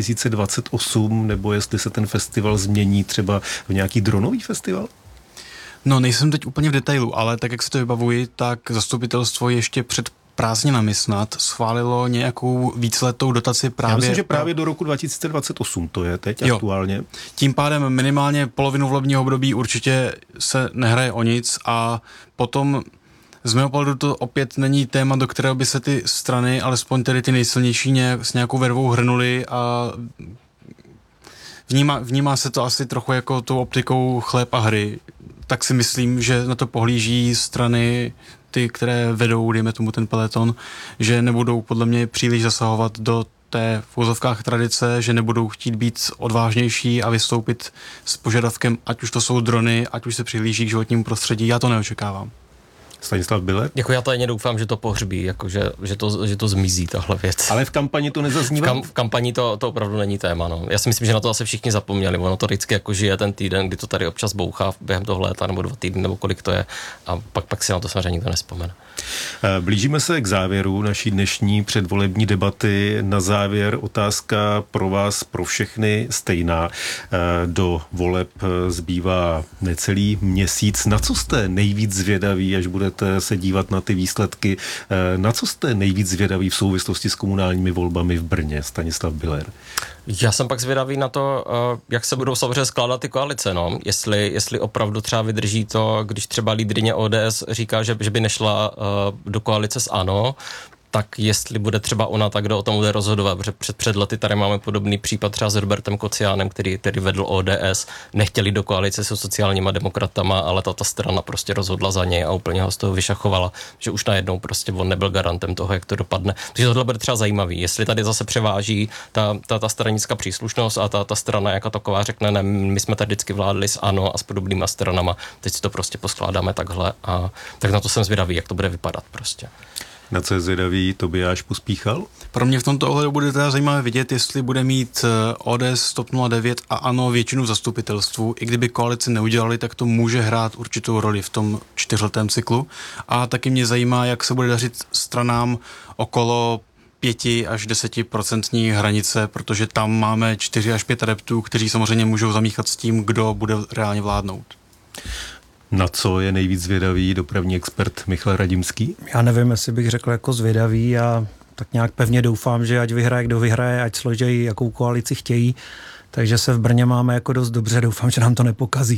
2028, nebo jestli se ten festival změní třeba v nějaký dronový festival? No, nejsem teď úplně v detailu, ale tak, jak si to vybavuji, tak zastupitelstvo ještě před prázdninami snad schválilo nějakou víceletou dotaci právě... Já myslím, že právě do roku 2028 to je teď aktuálně. Tím pádem minimálně polovinu volebního období určitě se nehraje o nic a potom z mého pohledu to opět není téma, do kterého by se ty strany, alespoň tedy ty nejsilnější s nějakou vervou hrnuly a vnímá se to asi trochu jako tou optikou chléb a hry. Tak si myslím, že na to pohlíží strany, ty, které vedou, dejme tomu ten peleton, že nebudou podle mě příliš zasahovat do té v úzovkách tradice, že nebudou chtít být odvážnější a vystoupit s požadavkem, ať už to jsou drony, ať už se přihlíží k životnímu prostředí. Já to neočekávám. Stanislav Biller? Jako já tajně doufám, že to pohřbí, jako že to zmizí, tahle věc. Ale v kampani to nezaznívá? V kampani to opravdu není téma, no. Já si myslím, že na to asi všichni zapomněli. Ono to vždycky jako žije ten týden, kdy to tady občas bouchá během toho léta, nebo 2 týdny, nebo kolik to je. A pak si na to samozřejmě nikdo nespomene. Blížíme se k závěru naší dnešní předvolební debaty. Na závěr otázka pro vás, pro všechny stejná. Do voleb zbývá necelý měsíc. Na co jste nejvíc zvědaví, až budete se dívat na ty výsledky? Na co jste nejvíc zvědaví v souvislosti s komunálními volbami v Brně? Stanislav Biller. Já jsem pak zvědavý na to, jak se budou samozřejmě skládat ty koalice, no. Jestli opravdu třeba vydrží to, když třeba lídryně ODS říká, že by nešla do koalice s ANO, tak jestli bude třeba ona, tak kdo o tom bude rozhodovat, protože před lety tady máme podobný případ třeba s Robertem Kociánem, který vedl ODS, nechtěli do koalice se sociálníma demokratama, ale ta strana prostě rozhodla za něj a úplně ho z toho vyšachovala, že už najednou prostě on nebyl garantem toho, jak to dopadne. Takže tohle bude třeba zajímavý, jestli tady zase převáží ta stranická příslušnost a ta strana jako taková řekne, ne, my jsme tady vždycky vládli s ANO a s podobnýma stranama, teď si to prostě poskládáme takhle a tak na to jsem zvědavý, jak to bude vypadat prostě. Na co je zvědavý Tobiáš Pospíchal? Pro mě v tomto ohledu bude teda zajímavé vidět, jestli bude mít ODS, TOP 09 a ANO většinu v zastupitelstvu. I kdyby koalici neudělali, tak to může hrát určitou roli v tom 4letém cyklu. A taky mě zajímá, jak se bude dařit stranám okolo 5 až 10% hranice, protože tam máme 4 až 5 adeptů, kteří samozřejmě můžou zamíchat s tím, kdo bude reálně vládnout. Na co je nejvíc zvědavý dopravní expert Michal Radimský? Já nevím, jestli bych řekl jako zvědavý a tak nějak pevně doufám, že ať vyhraje, kdo vyhraje, ať složejí, jakou koalici chtějí. Takže se v Brně máme jako dost dobře, doufám, že nám to nepokazí.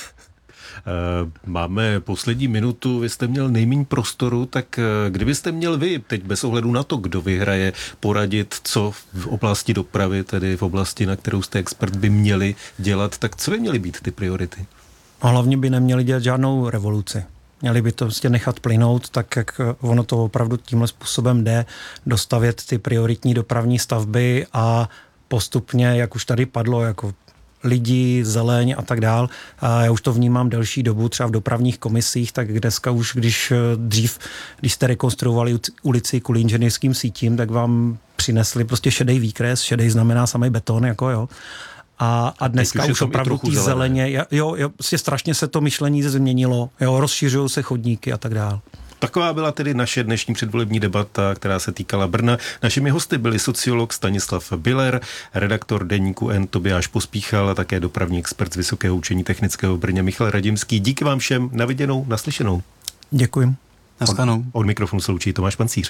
Máme poslední minutu, vy jste měl nejméně prostoru, tak kdybyste měl vy, teď bez ohledu na to, kdo vyhraje, poradit, co v oblasti dopravy, tedy v oblasti, na kterou jste expert, by měli dělat, tak co by měly být ty priority? A hlavně by neměli dělat žádnou revoluci. Měli by to prostě nechat plynout, tak jak ono to opravdu tímhle způsobem jde, dostavět ty prioritní dopravní stavby a postupně, jak už tady padlo, jako lidi, zeleň a tak dál. A já už to vnímám delší dobu, třeba v dopravních komisích, tak dneska už, když jste rekonstruovali ulici kvůli inženýrským sítím, tak vám přinesli prostě šedej výkres, šedej znamená samý beton, jako jo. A dneska už opravdu ty zeleně, prostě strašně se to myšlení změnilo, rozšiřují se chodníky a tak dále. Taková byla tedy naše dnešní předvolební debata, která se týkala Brna. Našimi hosty byli sociolog Stanislav Biller, redaktor deníku N Tobiáš Pospíchal a také dopravní expert z Vysokého učení technického v Brně Michal Radimský. Díky vám všem, na viděnou, naslyšenou. Děkuji. Naschledanou. Od mikrofonu se loučí Tomáš Pancíř.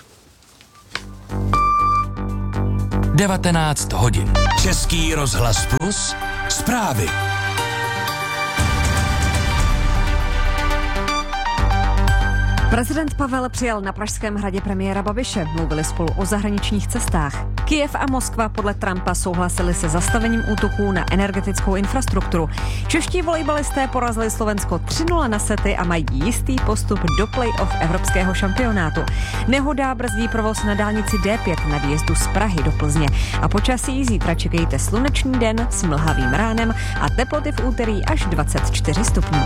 19 hodin. Český rozhlas Plus, zprávy. Prezident Pavel přijal na Pražském hradě premiéra Babiše. Mluvili spolu o zahraničních cestách. Kyjev a Moskva podle Trumpa souhlasili se zastavením útoků na energetickou infrastrukturu. Čeští volejbalisté porazili Slovensko 3-0 na sety a mají jistý postup do play-off evropského šampionátu. Nehoda brzdí provoz na dálnici D5 na výjezdu z Prahy do Plzně. A počasí zítra čekejte slunečný den s mlhavým ránem a teploty v úterý až 24 stupňů.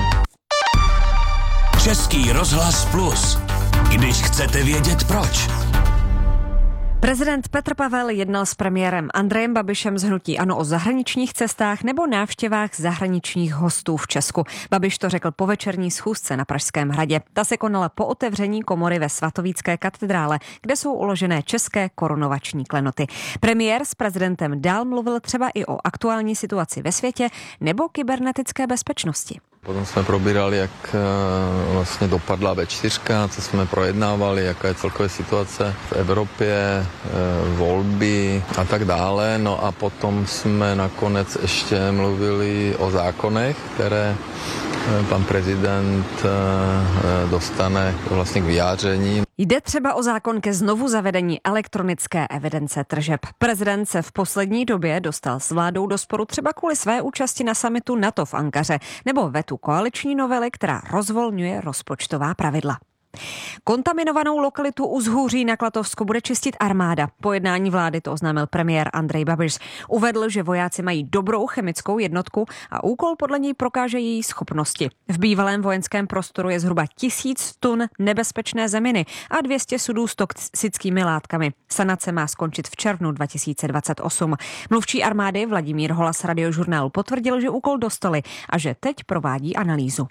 Český rozhlas Plus. Když chcete vědět proč. Prezident Petr Pavel jednal s premiérem Andrejem Babišem z hnutí ANO o zahraničních cestách nebo návštěvách zahraničních hostů v Česku. Babiš to řekl po večerní schůzce na Pražském hradě. Ta se konala po otevření komory ve Svatovícké katedrále, kde jsou uložené české korunovační klenoty. Premiér s prezidentem dál mluvil třeba i o aktuální situaci ve světě nebo kybernetické bezpečnosti. Potom jsme probírali, jak vlastně dopadla V4, co jsme projednávali, jaká je celková situace v Evropě, volby a tak dále. No a potom jsme nakonec ještě mluvili o zákonech, které pan prezident dostane vlastně k vyjádření. Jde třeba o zákon ke znovu zavedení elektronické evidence tržeb. Prezident se v poslední době dostal s vládou do sporu třeba kvůli své účasti na summitu NATO v Ankaře nebo vetu koaliční novely, která rozvolňuje rozpočtová pravidla. Kontaminovanou lokalitu u Zhůří na Klatovsku bude čistit armáda. Po jednání vlády to oznámil premiér Andrej Babiš. Uvedl, že vojáci mají dobrou chemickou jednotku a úkol podle něj prokáže její schopnosti. V bývalém vojenském prostoru je zhruba 1000 tun nebezpečné zeminy a 200 sudů s toxickými látkami. Sanace má skončit v červnu 2028. Mluvčí armády Vladimír Holas Radiožurnálu potvrdil, že úkol dostali a že teď provádí analýzu.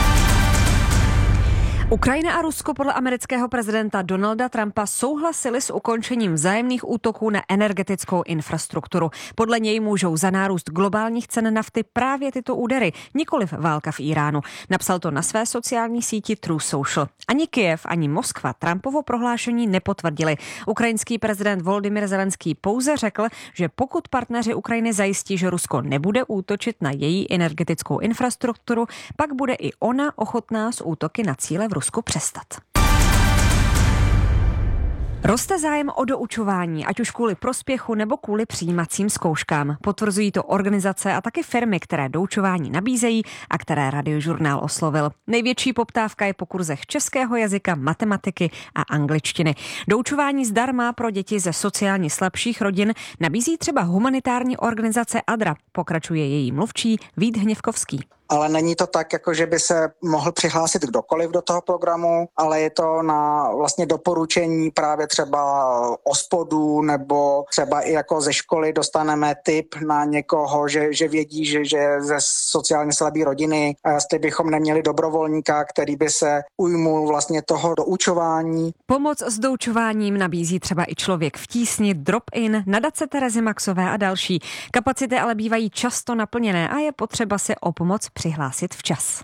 Ukrajina a Rusko podle amerického prezidenta Donalda Trumpa souhlasili s ukončením vzájemných útoků na energetickou infrastrukturu. Podle něj můžou za nárůst globálních cen nafty právě tyto údery, nikoliv válka v Iránu. Napsal to na své sociální síti True Social. Ani Kyjev, ani Moskva Trumpovo prohlášení nepotvrdili. Ukrajinský prezident Volodymyr Zelenský pouze řekl, že pokud partneři Ukrajiny zajistí, že Rusko nebude útočit na její energetickou infrastrukturu, pak bude i ona ochotná s útoky na cíle v Rusku přestat. Roste zájem o doučování, ať už kvůli prospěchu nebo kvůli přijímacím zkouškám. Potvrzují to organizace a taky firmy, které doučování nabízejí a které Radiožurnál oslovil. Největší poptávka je po kurzech českého jazyka, matematiky a angličtiny. Doučování zdarma pro děti ze sociálně slabších rodin nabízí třeba humanitární organizace ADRA, pokračuje její mluvčí Vít Hněvkovský. Ale není to tak, jako že by se mohl přihlásit kdokoliv do toho programu, ale je to na vlastně doporučení právě třeba OSPODu nebo třeba i jako ze školy dostaneme tip na někoho, že vědí, že ze sociálně slabé rodiny, jestli bychom neměli dobrovolníka, který by se ujmul vlastně toho doučování. Pomoc s doučováním nabízí třeba i Člověk v tísni, Drop-in, nadace Terezy Maxové a další. Kapacity ale bývají často naplněné a je potřeba se o pomoc přihlásit včas.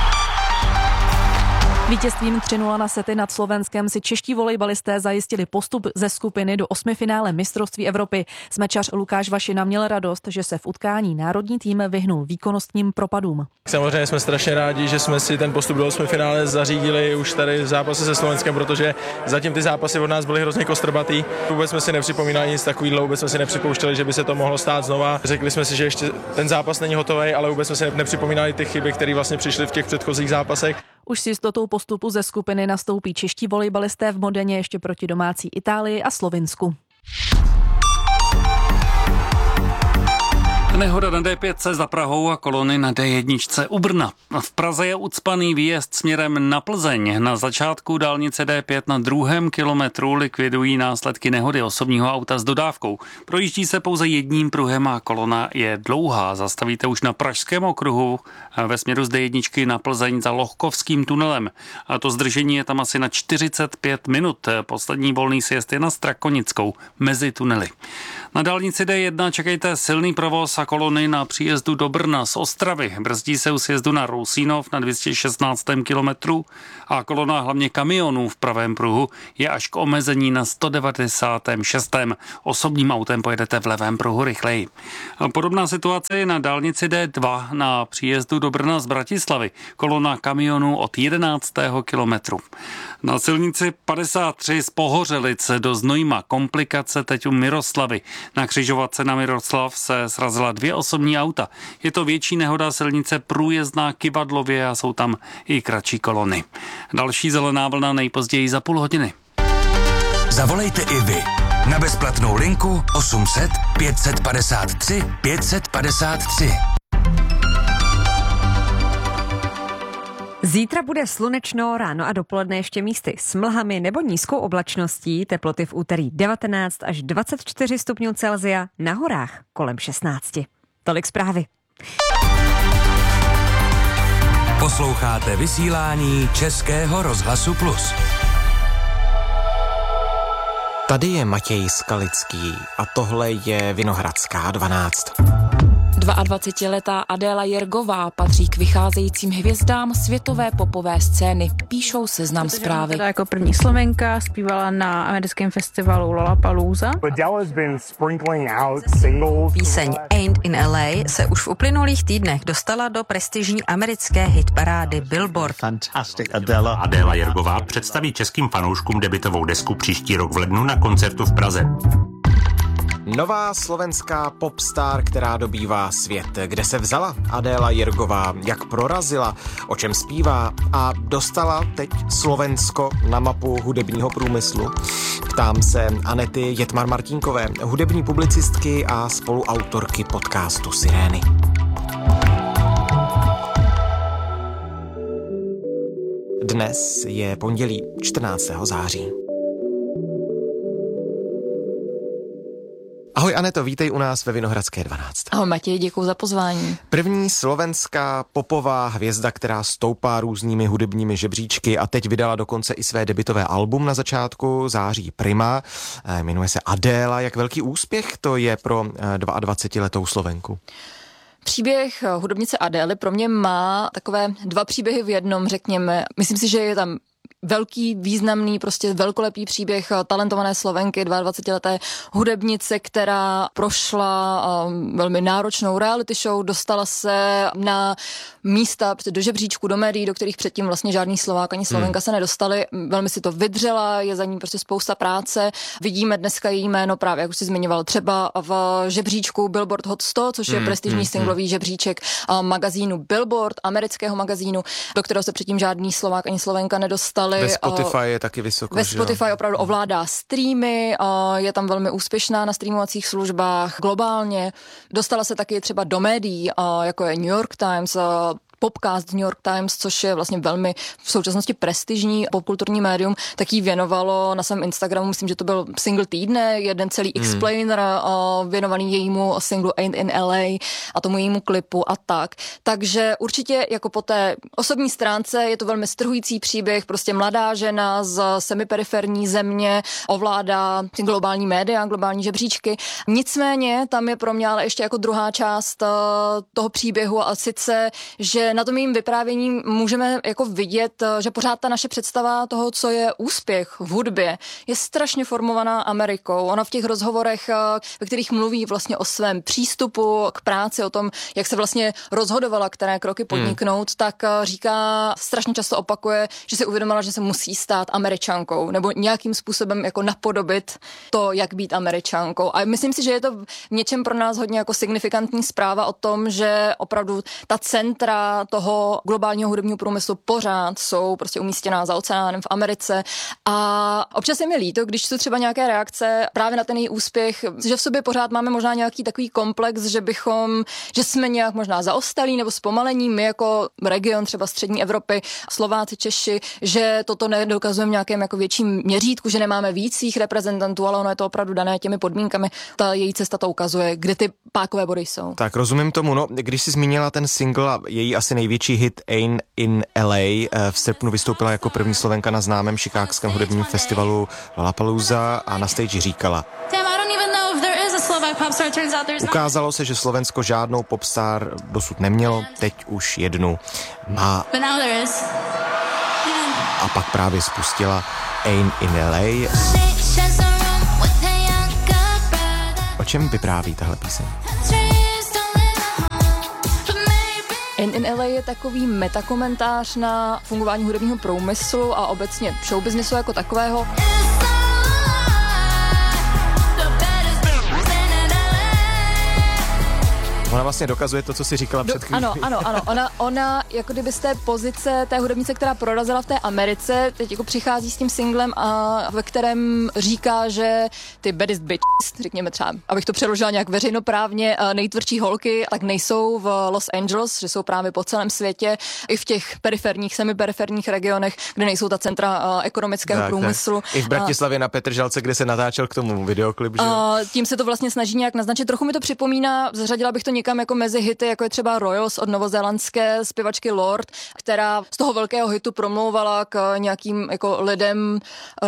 Vítězstvím 3-0 na sety nad Slovenskem si čeští volejbalisté zajistili postup ze skupiny do 8. finále mistrovství Evropy. Smečař Lukáš Vašina měl radost, že se v utkání národní tým vyhnul výkonnostním propadům. Samozřejmě jsme strašně rádi, že jsme si ten postup do 8. finále zařídili už tady v zápase se Slovenskem, protože zatím ty zápasy od nás byly hrozně kostrbatý. Vůbec jsme si nepřipomínali nic takového, vůbec jsme si nepřipouštěli, že by se to mohlo stát znova. Řekli jsme si, že ještě ten zápas není hotový, ale vůbec jsme si nepřipomínali ty chyby, které vlastně přišly v těch předchozích zápasech. Už s jistotou postupu ze skupiny nastoupí čeští volejbalisté v Modeně ještě proti domácí Itálii a Slovinsku. Nehoda na D5 za Prahou a kolony na D1 u Brna. V Praze je ucpaný výjezd směrem na Plzeň. Na začátku dálnice D5 na 2. kilometru likvidují následky nehody osobního auta s dodávkou. Projíždí se pouze jedním pruhem a kolona je dlouhá. Zastavíte už na Pražském okruhu ve směru z D1 na Plzeň za Lohkovským tunelem. A to zdržení je tam asi na 45 minut. Poslední volný sjezd je na Strakonickou mezi tunely. Na dálnici D1 čekejte silný provoz a kolony na příjezdu do Brna z Ostravy. Brzdí se u sjezdu na Rousínov na 216. kilometru a kolona hlavně kamionů v pravém pruhu je až k omezení na 196. Osobním autem pojedete v levém pruhu rychleji. Podobná situace je na dálnici D2 na příjezdu do Brna z Bratislavy. Kolona kamionů od 11. kilometru. Na silnici 53 z Pohořelic do Znojma komplikace teď u Miroslavy. Na křižovatce na Miroslav se srazila 2 osobní auta. Je to větší nehoda, silnice průjezdná Kyvadlově a jsou tam i kratší kolony. Další zelená vlna nejpozději za půl hodiny. Zavolejte i vy na bezplatnou linku 800 553 553. Zítra bude slunečno, ráno a dopoledne ještě místy s mlhami nebo nízkou oblačností, teploty v úterý 19 až 24 stupňů Celsia, na horách kolem 16. Tolik zprávy. Posloucháte vysílání Českého rozhlasu Plus. Tady je Matěj Skalický a tohle je Vinohradská 12. 22letá Adéla Jergová patří k vycházejícím hvězdám světové popové scény, píšou Seznam Zprávy. Teda jako první Slovenka zpívala na americkém festivalu Lollapalooza. Píseň Ain't in LA se už v uplynulých týdnech dostala do prestižní americké hitparády Billboard. Adéla Jergová představí českým fanouškům debutovou desku příští rok v lednu na koncertu v Praze. Nová slovenská popstar, která dobývá svět. Kde se vzala Adéla Jergová, jak prorazila, o čem zpívá a dostala teď Slovensko na mapu hudebního průmyslu? Ptám se Anety Jetmar-Martínkové, hudební publicistky a spoluautorky podcastu Sirény. Dnes je pondělí 14. září. Ahoj Aneto, vítej u nás ve Vinohradské 12. Ahoj Matěj, děkuji za pozvání. První slovenská popová hvězda, která stoupá různými hudebními žebříčky a teď vydala dokonce i své debutové album na začátku září Prima. Jmenuje se Adéla. Jak velký úspěch to je pro 22letou Slovenku? Příběh hudebnice Adély pro mě má takové 2 příběhy v jednom, řekněme. Myslím si, že je tam velký, významný, prostě velkolepý příběh talentované Slovenky, 22leté hudebnice, která prošla velmi náročnou reality show, dostala se na místa do žebříčku, do médií, do kterých předtím vlastně žádný Slovák ani Slovenka se nedostali. Velmi si to vydřela, je za ní prostě spousta práce. Vidíme dneska její jméno právě, jak už jsi zmiňoval, třeba v žebříčku Billboard Hot 100, což je prestižní singlový žebříček magazínu Billboard, amerického magazínu, do kterého se předtím žádný Slovák ani Slovenka nedostali. Ve Spotify je taky vysoko. Ve Spotify opravdu ovládá streamy, je tam velmi úspěšná na streamovacích službách globálně. Dostala se taky třeba do médií, jako je New York Times, Popcast New York Times, což je vlastně velmi v současnosti prestižní popkulturní médium, tak jí věnovalo na svém Instagramu, myslím, že to byl single týdne, jeden celý explainer věnovaný jejímu singlu Ain't in LA a tomu jejímu klipu a tak. Takže určitě jako po té osobní stránce je to velmi strhující příběh, prostě mladá žena z semiperiferní země ovládá globální média, globální žebříčky. Nicméně tam je pro mě ale ještě jako druhá část toho příběhu a sice, že na tom jejím vyprávění můžeme jako vidět, že pořád ta naše představa toho, co je úspěch v hudbě, je strašně formovaná Amerikou. Ona v těch rozhovorech, ve kterých mluví vlastně o svém přístupu k práci, o tom, jak se vlastně rozhodovala, které kroky podniknout, tak říká, strašně často opakuje, že si uvědomila, že se musí stát Američankou nebo nějakým způsobem jako napodobit to, jak být Američankou. A myslím si, že je to v něčem pro nás hodně jako signifikantní zpráva o tom, že opravdu ta centra centra toho globálního hudebního průmyslu pořád jsou prostě umístěná za oceánem v Americe a občas je mi líto, když jsou třeba nějaké reakce právě na ten její úspěch, že v sobě pořád máme možná nějaký takový komplex, že jsme nějak možná zaostalí nebo zpomalení, my jako region třeba střední Evropy, Slováci, Češi, že toto nedokazujeme nějakém jako větším měřítku, že nemáme víc svých reprezentantů, ale ono je to opravdu dané těmi podmínkami. Ta její cesta to ukazuje, kde ty pákové body jsou. Tak rozumím tomu, no, když jsi zmínila ten single a její asi největší hit Ain't in LA, v srpnu vystoupila jako první Slovenka na známém chicagském hudebním festivalu Lollapalooza a na stage říkala: ukázalo se, že Slovensko žádnou popstar dosud nemělo, teď už jednu má. A pak právě spustila Ain't in LA. O čem vypráví tahle píseň? Ain't in LA je takový metakomentář na fungování hudebního průmyslu a obecně showbiznesu jako takového. Ona vlastně dokazuje to, co jsi říkala před chvílí. Ano. Ona jako kdyby z té pozice té hudebnice, která prorazila v té Americe, teď jako přichází s tím singlem, ve kterém říká, že ty baddest bitches, řekněme třeba, abych to přeložila nějak veřejnoprávně, nejtvrdší holky, tak nejsou v Los Angeles, že jsou právě po celém světě, i v těch periferních, semiperiferních regionech, kde nejsou ta centra ekonomického průmyslu. Tak. I v Bratislavě na Petržalce, kde se natáčel k tomu videoklip, že? Tím se to vlastně snaží nějak naznačit. Trochu mi to připomíná, zařadila bych to někam jako mezi hity, jako je třeba Royals od novozélandské zpěvačky Lorde, která z toho velkého hitu promlouvala k nějakým jako lidem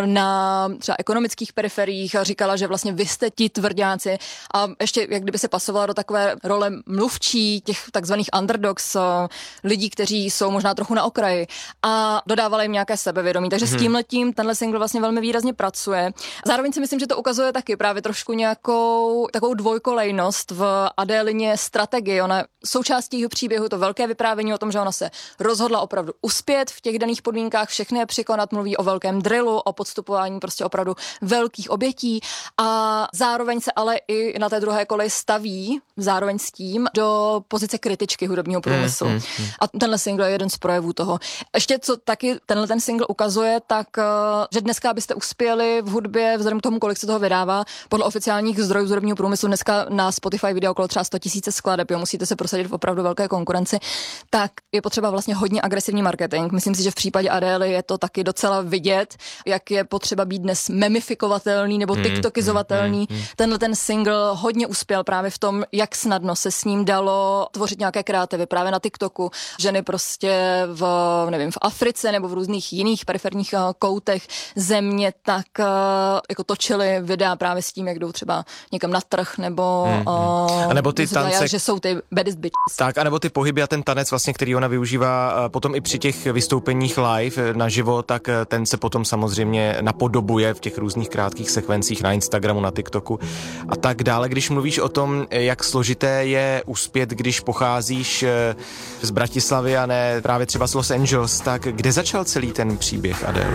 na třeba ekonomických periferiích a říkala, že vlastně vy jste ti tvrďáci a ještě jak kdyby se pasovala do takové role mluvčí těch takzvaných underdogs, lidí, kteří jsou možná trochu na okraji a dodávala jim nějaké sebevědomí. Takže s tímhletím tenhle single vlastně velmi výrazně pracuje. Zároveň si myslím, že to ukazuje taky právě trošku nějakou takovou dvojkolejnost v Adélině strategii. Ona součástí jeho příběhu to velké vyprávění o tom, že ona se rozhodla opravdu uspět v těch daných podmínkách, všechny je překonat, mluví o velkém drillu, o podstupování prostě opravdu velkých obětí a zároveň se ale i na té druhé koleji staví zároveň s tím do pozice kritičky hudebního průmyslu. A tenhle single je jeden z projevů toho. Ještě co taky ten single ukazuje, tak že dneska byste uspěli v hudbě vzhledem k tomu, kolik se toho vydává, podle oficiálních zdrojů z hudebního průmyslu dneska na Spotify video okolo třeba 100 000 skladeb, jo, musíte se prosadit v opravdu velké konkurenci, tak je potřeba vlastně hodně agresivní marketing. Myslím si, že v případě Adély je to taky docela vidět, jak je potřeba být dnes memifikovatelný nebo tiktokizovatelný. Tenhle ten single hodně uspěl právě v tom, jak snadno se s ním dalo tvořit nějaké kreativy právě na TikToku. Ženy prostě v Africe nebo v různých jiných periferních koutech země tak jako točily videa právě s tím, jak jdou třeba někam na trh nebo nebo ty tance, že jsou ty baddest bitches. Tak, anebo ty pohyby a ten tanec vlastně, který ona využívá potom i při těch vystoupeních live naživo, tak ten se potom samozřejmě napodobuje v těch různých krátkých sekvencích na Instagramu, na TikToku a tak dále. Když mluvíš o tom, jak složité je uspět, když pocházíš z Bratislavy a ne právě třeba z Los Angeles, tak kde začal celý ten příběh Adele?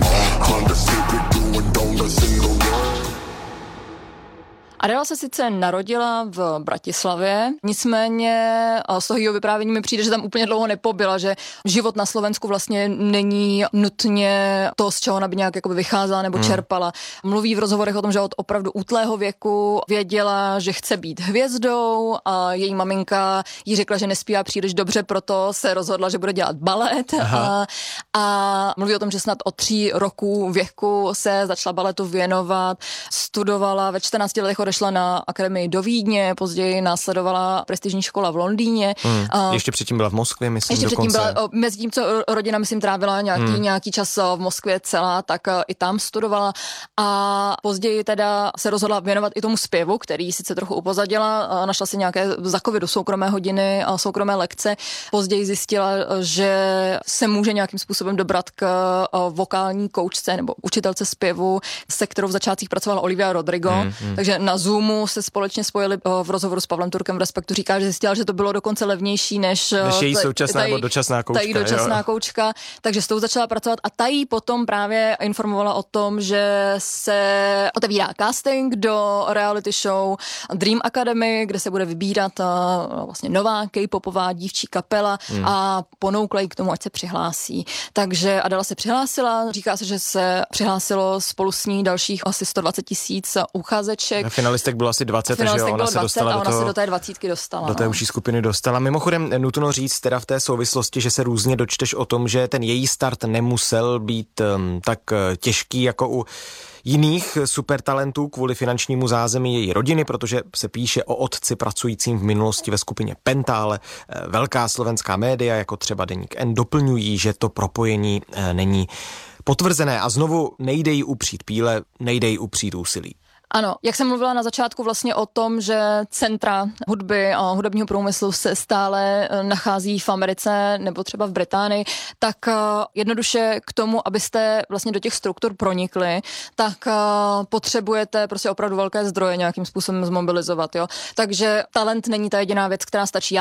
Adela se sice narodila v Bratislavě, nicméně z toho jejího vyprávění mi přijde, že tam úplně dlouho nepobyla, že život na Slovensku vlastně není nutně to, z čeho ona by nějak jakoby vycházela nebo čerpala. Mluví v rozhovorech o tom, že od opravdu útlého věku věděla, že chce být hvězdou a její maminka jí řekla, že nespívá příliš dobře, proto se rozhodla, že bude dělat balet a mluví o tom, že snad od 3 roků věku se začala baletu věnovat, studovala, ve 14 letech odešla na akademii do Vídně, později následovala prestižní škola v Londýně. Ještě předtím byla v Moskvě, myslím, ještě dokonce. Předtím byla, mezi tím, co rodina, myslím, trávila nějaký čas v Moskvě celá, tak i tam studovala a později teda se rozhodla věnovat i tomu zpěvu, který sice trochu upozadila, našla si nějaké za covidu soukromé hodiny a soukromé lekce. Později zjistila, že se může nějakým způsobem dobrat k vokální koučce nebo učitelce zpěvu, se kterou v začátcích pracovala Olivia Rodrigo, takže na Zoomu se společně spojili v rozhovoru s Pavlem Turkem v Respektu. Říká, že zjistila, že to bylo dokonce levnější než její současná nebo dočasná koučka. Ta její dočasná koučka, takže s tou začala pracovat a ta jí potom právě informovala o tom, že se otevírá casting do reality show Dream Academy, kde se bude vybírat vlastně nová K-popová dívčí kapela a ponoukla jí k tomu, ať se přihlásí. Takže Adela se přihlásila, říká se, že se přihlásilo spolu s ní dalších asi 120 000 uchazeček. Finalistek bylo asi 20, takže ona se dostala ona se do té 20 dostala. Do té užší skupiny dostala. Mimochodem nutno říct teda v té souvislosti, že se různě dočteš o tom, že ten její start nemusel být tak těžký jako u jiných supertalentů kvůli finančnímu zázemí její rodiny, protože se píše o otci pracujícím v minulosti ve skupině Penta, ale velká slovenská média, jako třeba Deník N, doplňují, že to propojení není potvrzené a znovu nejde jí upřít píle, nejde jí upřít úsilí. Ano, jak jsem mluvila na začátku vlastně o tom, že centra hudby a hudebního průmyslu se stále nachází v Americe nebo třeba v Británii, tak jednoduše k tomu, abyste vlastně do těch struktur pronikli, tak potřebujete prostě opravdu velké zdroje nějakým způsobem zmobilizovat, jo. Takže talent není ta jediná věc, která stačí.